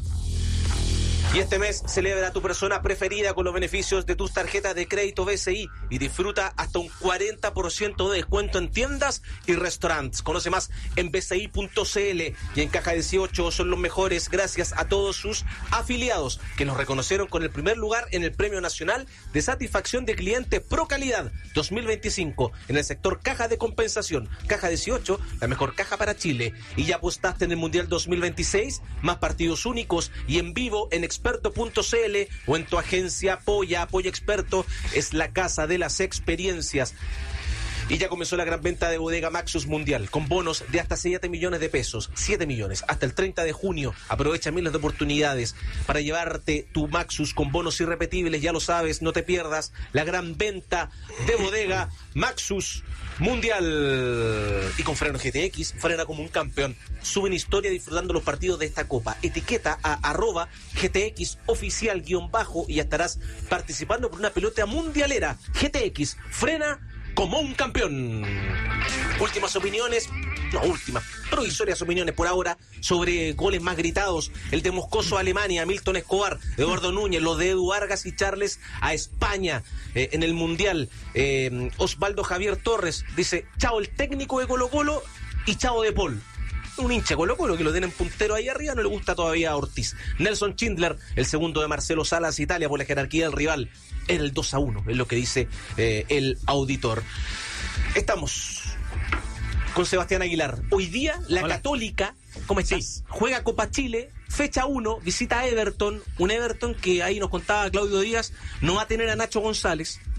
Y este mes celebra a tu persona preferida con los beneficios de tus tarjetas de crédito B C I y disfruta hasta un cuarenta por ciento de descuento en tiendas y restaurantes. Conoce más en b c i punto c l. Y en Caja dieciocho son los mejores gracias a todos sus afiliados que nos reconocieron con el primer lugar en el Premio Nacional de Satisfacción de Cliente Pro Calidad dos mil veinticinco en el sector caja de compensación. Caja dieciocho, la mejor caja para Chile. Y ya apostaste en el Mundial dos mil veintiséis, más partidos únicos y en vivo en experto punto c l o en tu agencia Apoya. Apoya Experto es la casa de las experiencias. Y ya comenzó la gran venta de Bodega Maxus Mundial, con bonos de hasta siete millones de pesos. siete millones, hasta el treinta de junio. Aprovecha miles de oportunidades para llevarte tu Maxus con bonos irrepetibles, ya lo sabes, no te pierdas la gran venta de Bodega Maxus Mundial. Y con Freno G T X, frena como un campeón. Suben historia disfrutando los partidos de esta copa. Etiqueta a arroba G T X oficial guión bajo y ya estarás participando por una pelota mundialera. G T X, frena como un campeón. Últimas opiniones, no últimas, provisorias opiniones por ahora sobre goles más gritados. El de Moscoso a Alemania, Milton Escobar, Eduardo Núñez, los de Edu Vargas y Charles a España eh, en el Mundial. Eh, Osvaldo Javier Torres dice, chao el técnico de Colo Colo y chao de Paul. Un hincha Colo Colo que lo tienen puntero ahí arriba, no le gusta todavía a Ortiz. Nelson Schindler, el segundo de Marcelo Salas, Italia, por la jerarquía del rival. Era el dos a uno, es lo que dice eh, el auditor. Estamos con Sebastián Aguilar. Hoy día, la Hola. Católica, ¿cómo estás? Sí. Juega Copa Chile, fecha uno, visita a Everton. Un Everton que ahí nos contaba Claudio Díaz, no va a tener a Nacho González.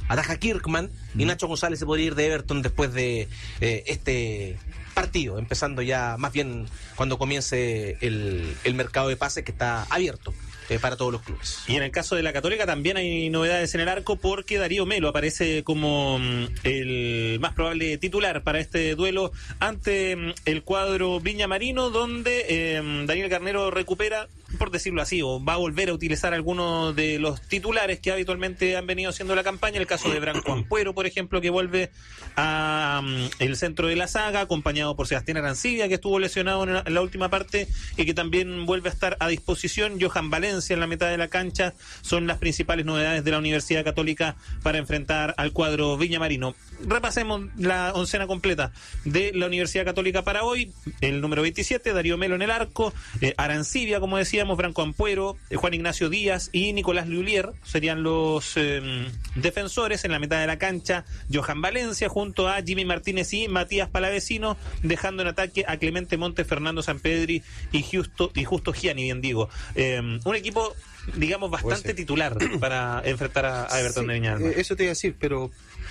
ataja Kirkman y Nacho González se podría ir de Everton después de eh, este partido, empezando ya más bien cuando comience el, el mercado de pases que está abierto eh, para todos los clubes. Y en el caso de la Católica también hay novedades en el arco, porque Darío Melo aparece como mm, el más probable titular para este duelo ante mm, el cuadro Viña Marino, donde eh, Daniel Garnero recupera, por decirlo así, o va a volver a utilizar algunos de los titulares que habitualmente han venido haciendo la campaña. El caso de Branco Ampuero, por ejemplo, que vuelve a um, el centro de la saga, acompañado por Sebastián Arancibia, que estuvo lesionado en la, en la última parte y que también vuelve a estar a disposición. Johan Valencia en la mitad de la cancha. Son las principales novedades de la Universidad Católica para enfrentar al cuadro Viña Marino. Repasemos la oncena completa de la Universidad Católica para hoy. El número veintisiete, Darío Melo en el arco, eh, Arancibia, como decíamos, Branco Ampuero, eh, Juan Ignacio Díaz y Nicolás Lullier serían los eh, defensores. En la mitad de la cancha, Johan Valencia junto a Jimmy Martínez y Matías Palavecino, dejando en ataque a Clemente Montes, Fernando Sampedri y Justo, y Justo Gianni, bien digo. Eh, un equipo, digamos, bastante titular para enfrentar a, a Everton sí, de Viña del Mar. Eso te iba a decir, pero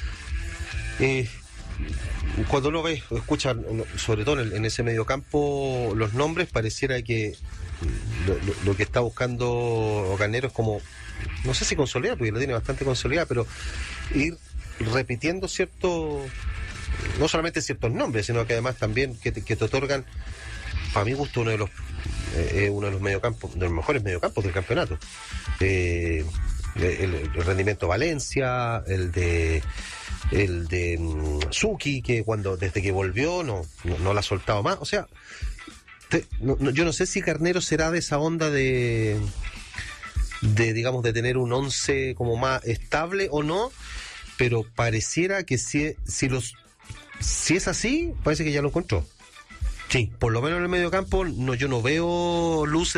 eh, cuando uno ve, escucha, sobre todo en, en ese mediocampo, los nombres, pareciera que lo, lo, lo que está buscando Garnero es como, no sé si consolidar, porque lo tiene bastante consolidado, pero ir repitiendo cierto, no solamente ciertos nombres, sino que además también que te, que te otorgan, para mi gusto, uno de los eh, uno de los mediocampos, de los mejores mediocampos del campeonato. Eh, el, el rendimiento Valencia, el de el de um, Suki, que cuando desde que volvió no, no, no la ha soltado más. O sea, te, no, no, yo no sé si Garnero será de esa onda de de digamos de tener un once como más estable o no, pero pareciera que si, si los si es así, parece que ya lo encontró. Sí, por lo menos en el mediocampo no, yo no veo luces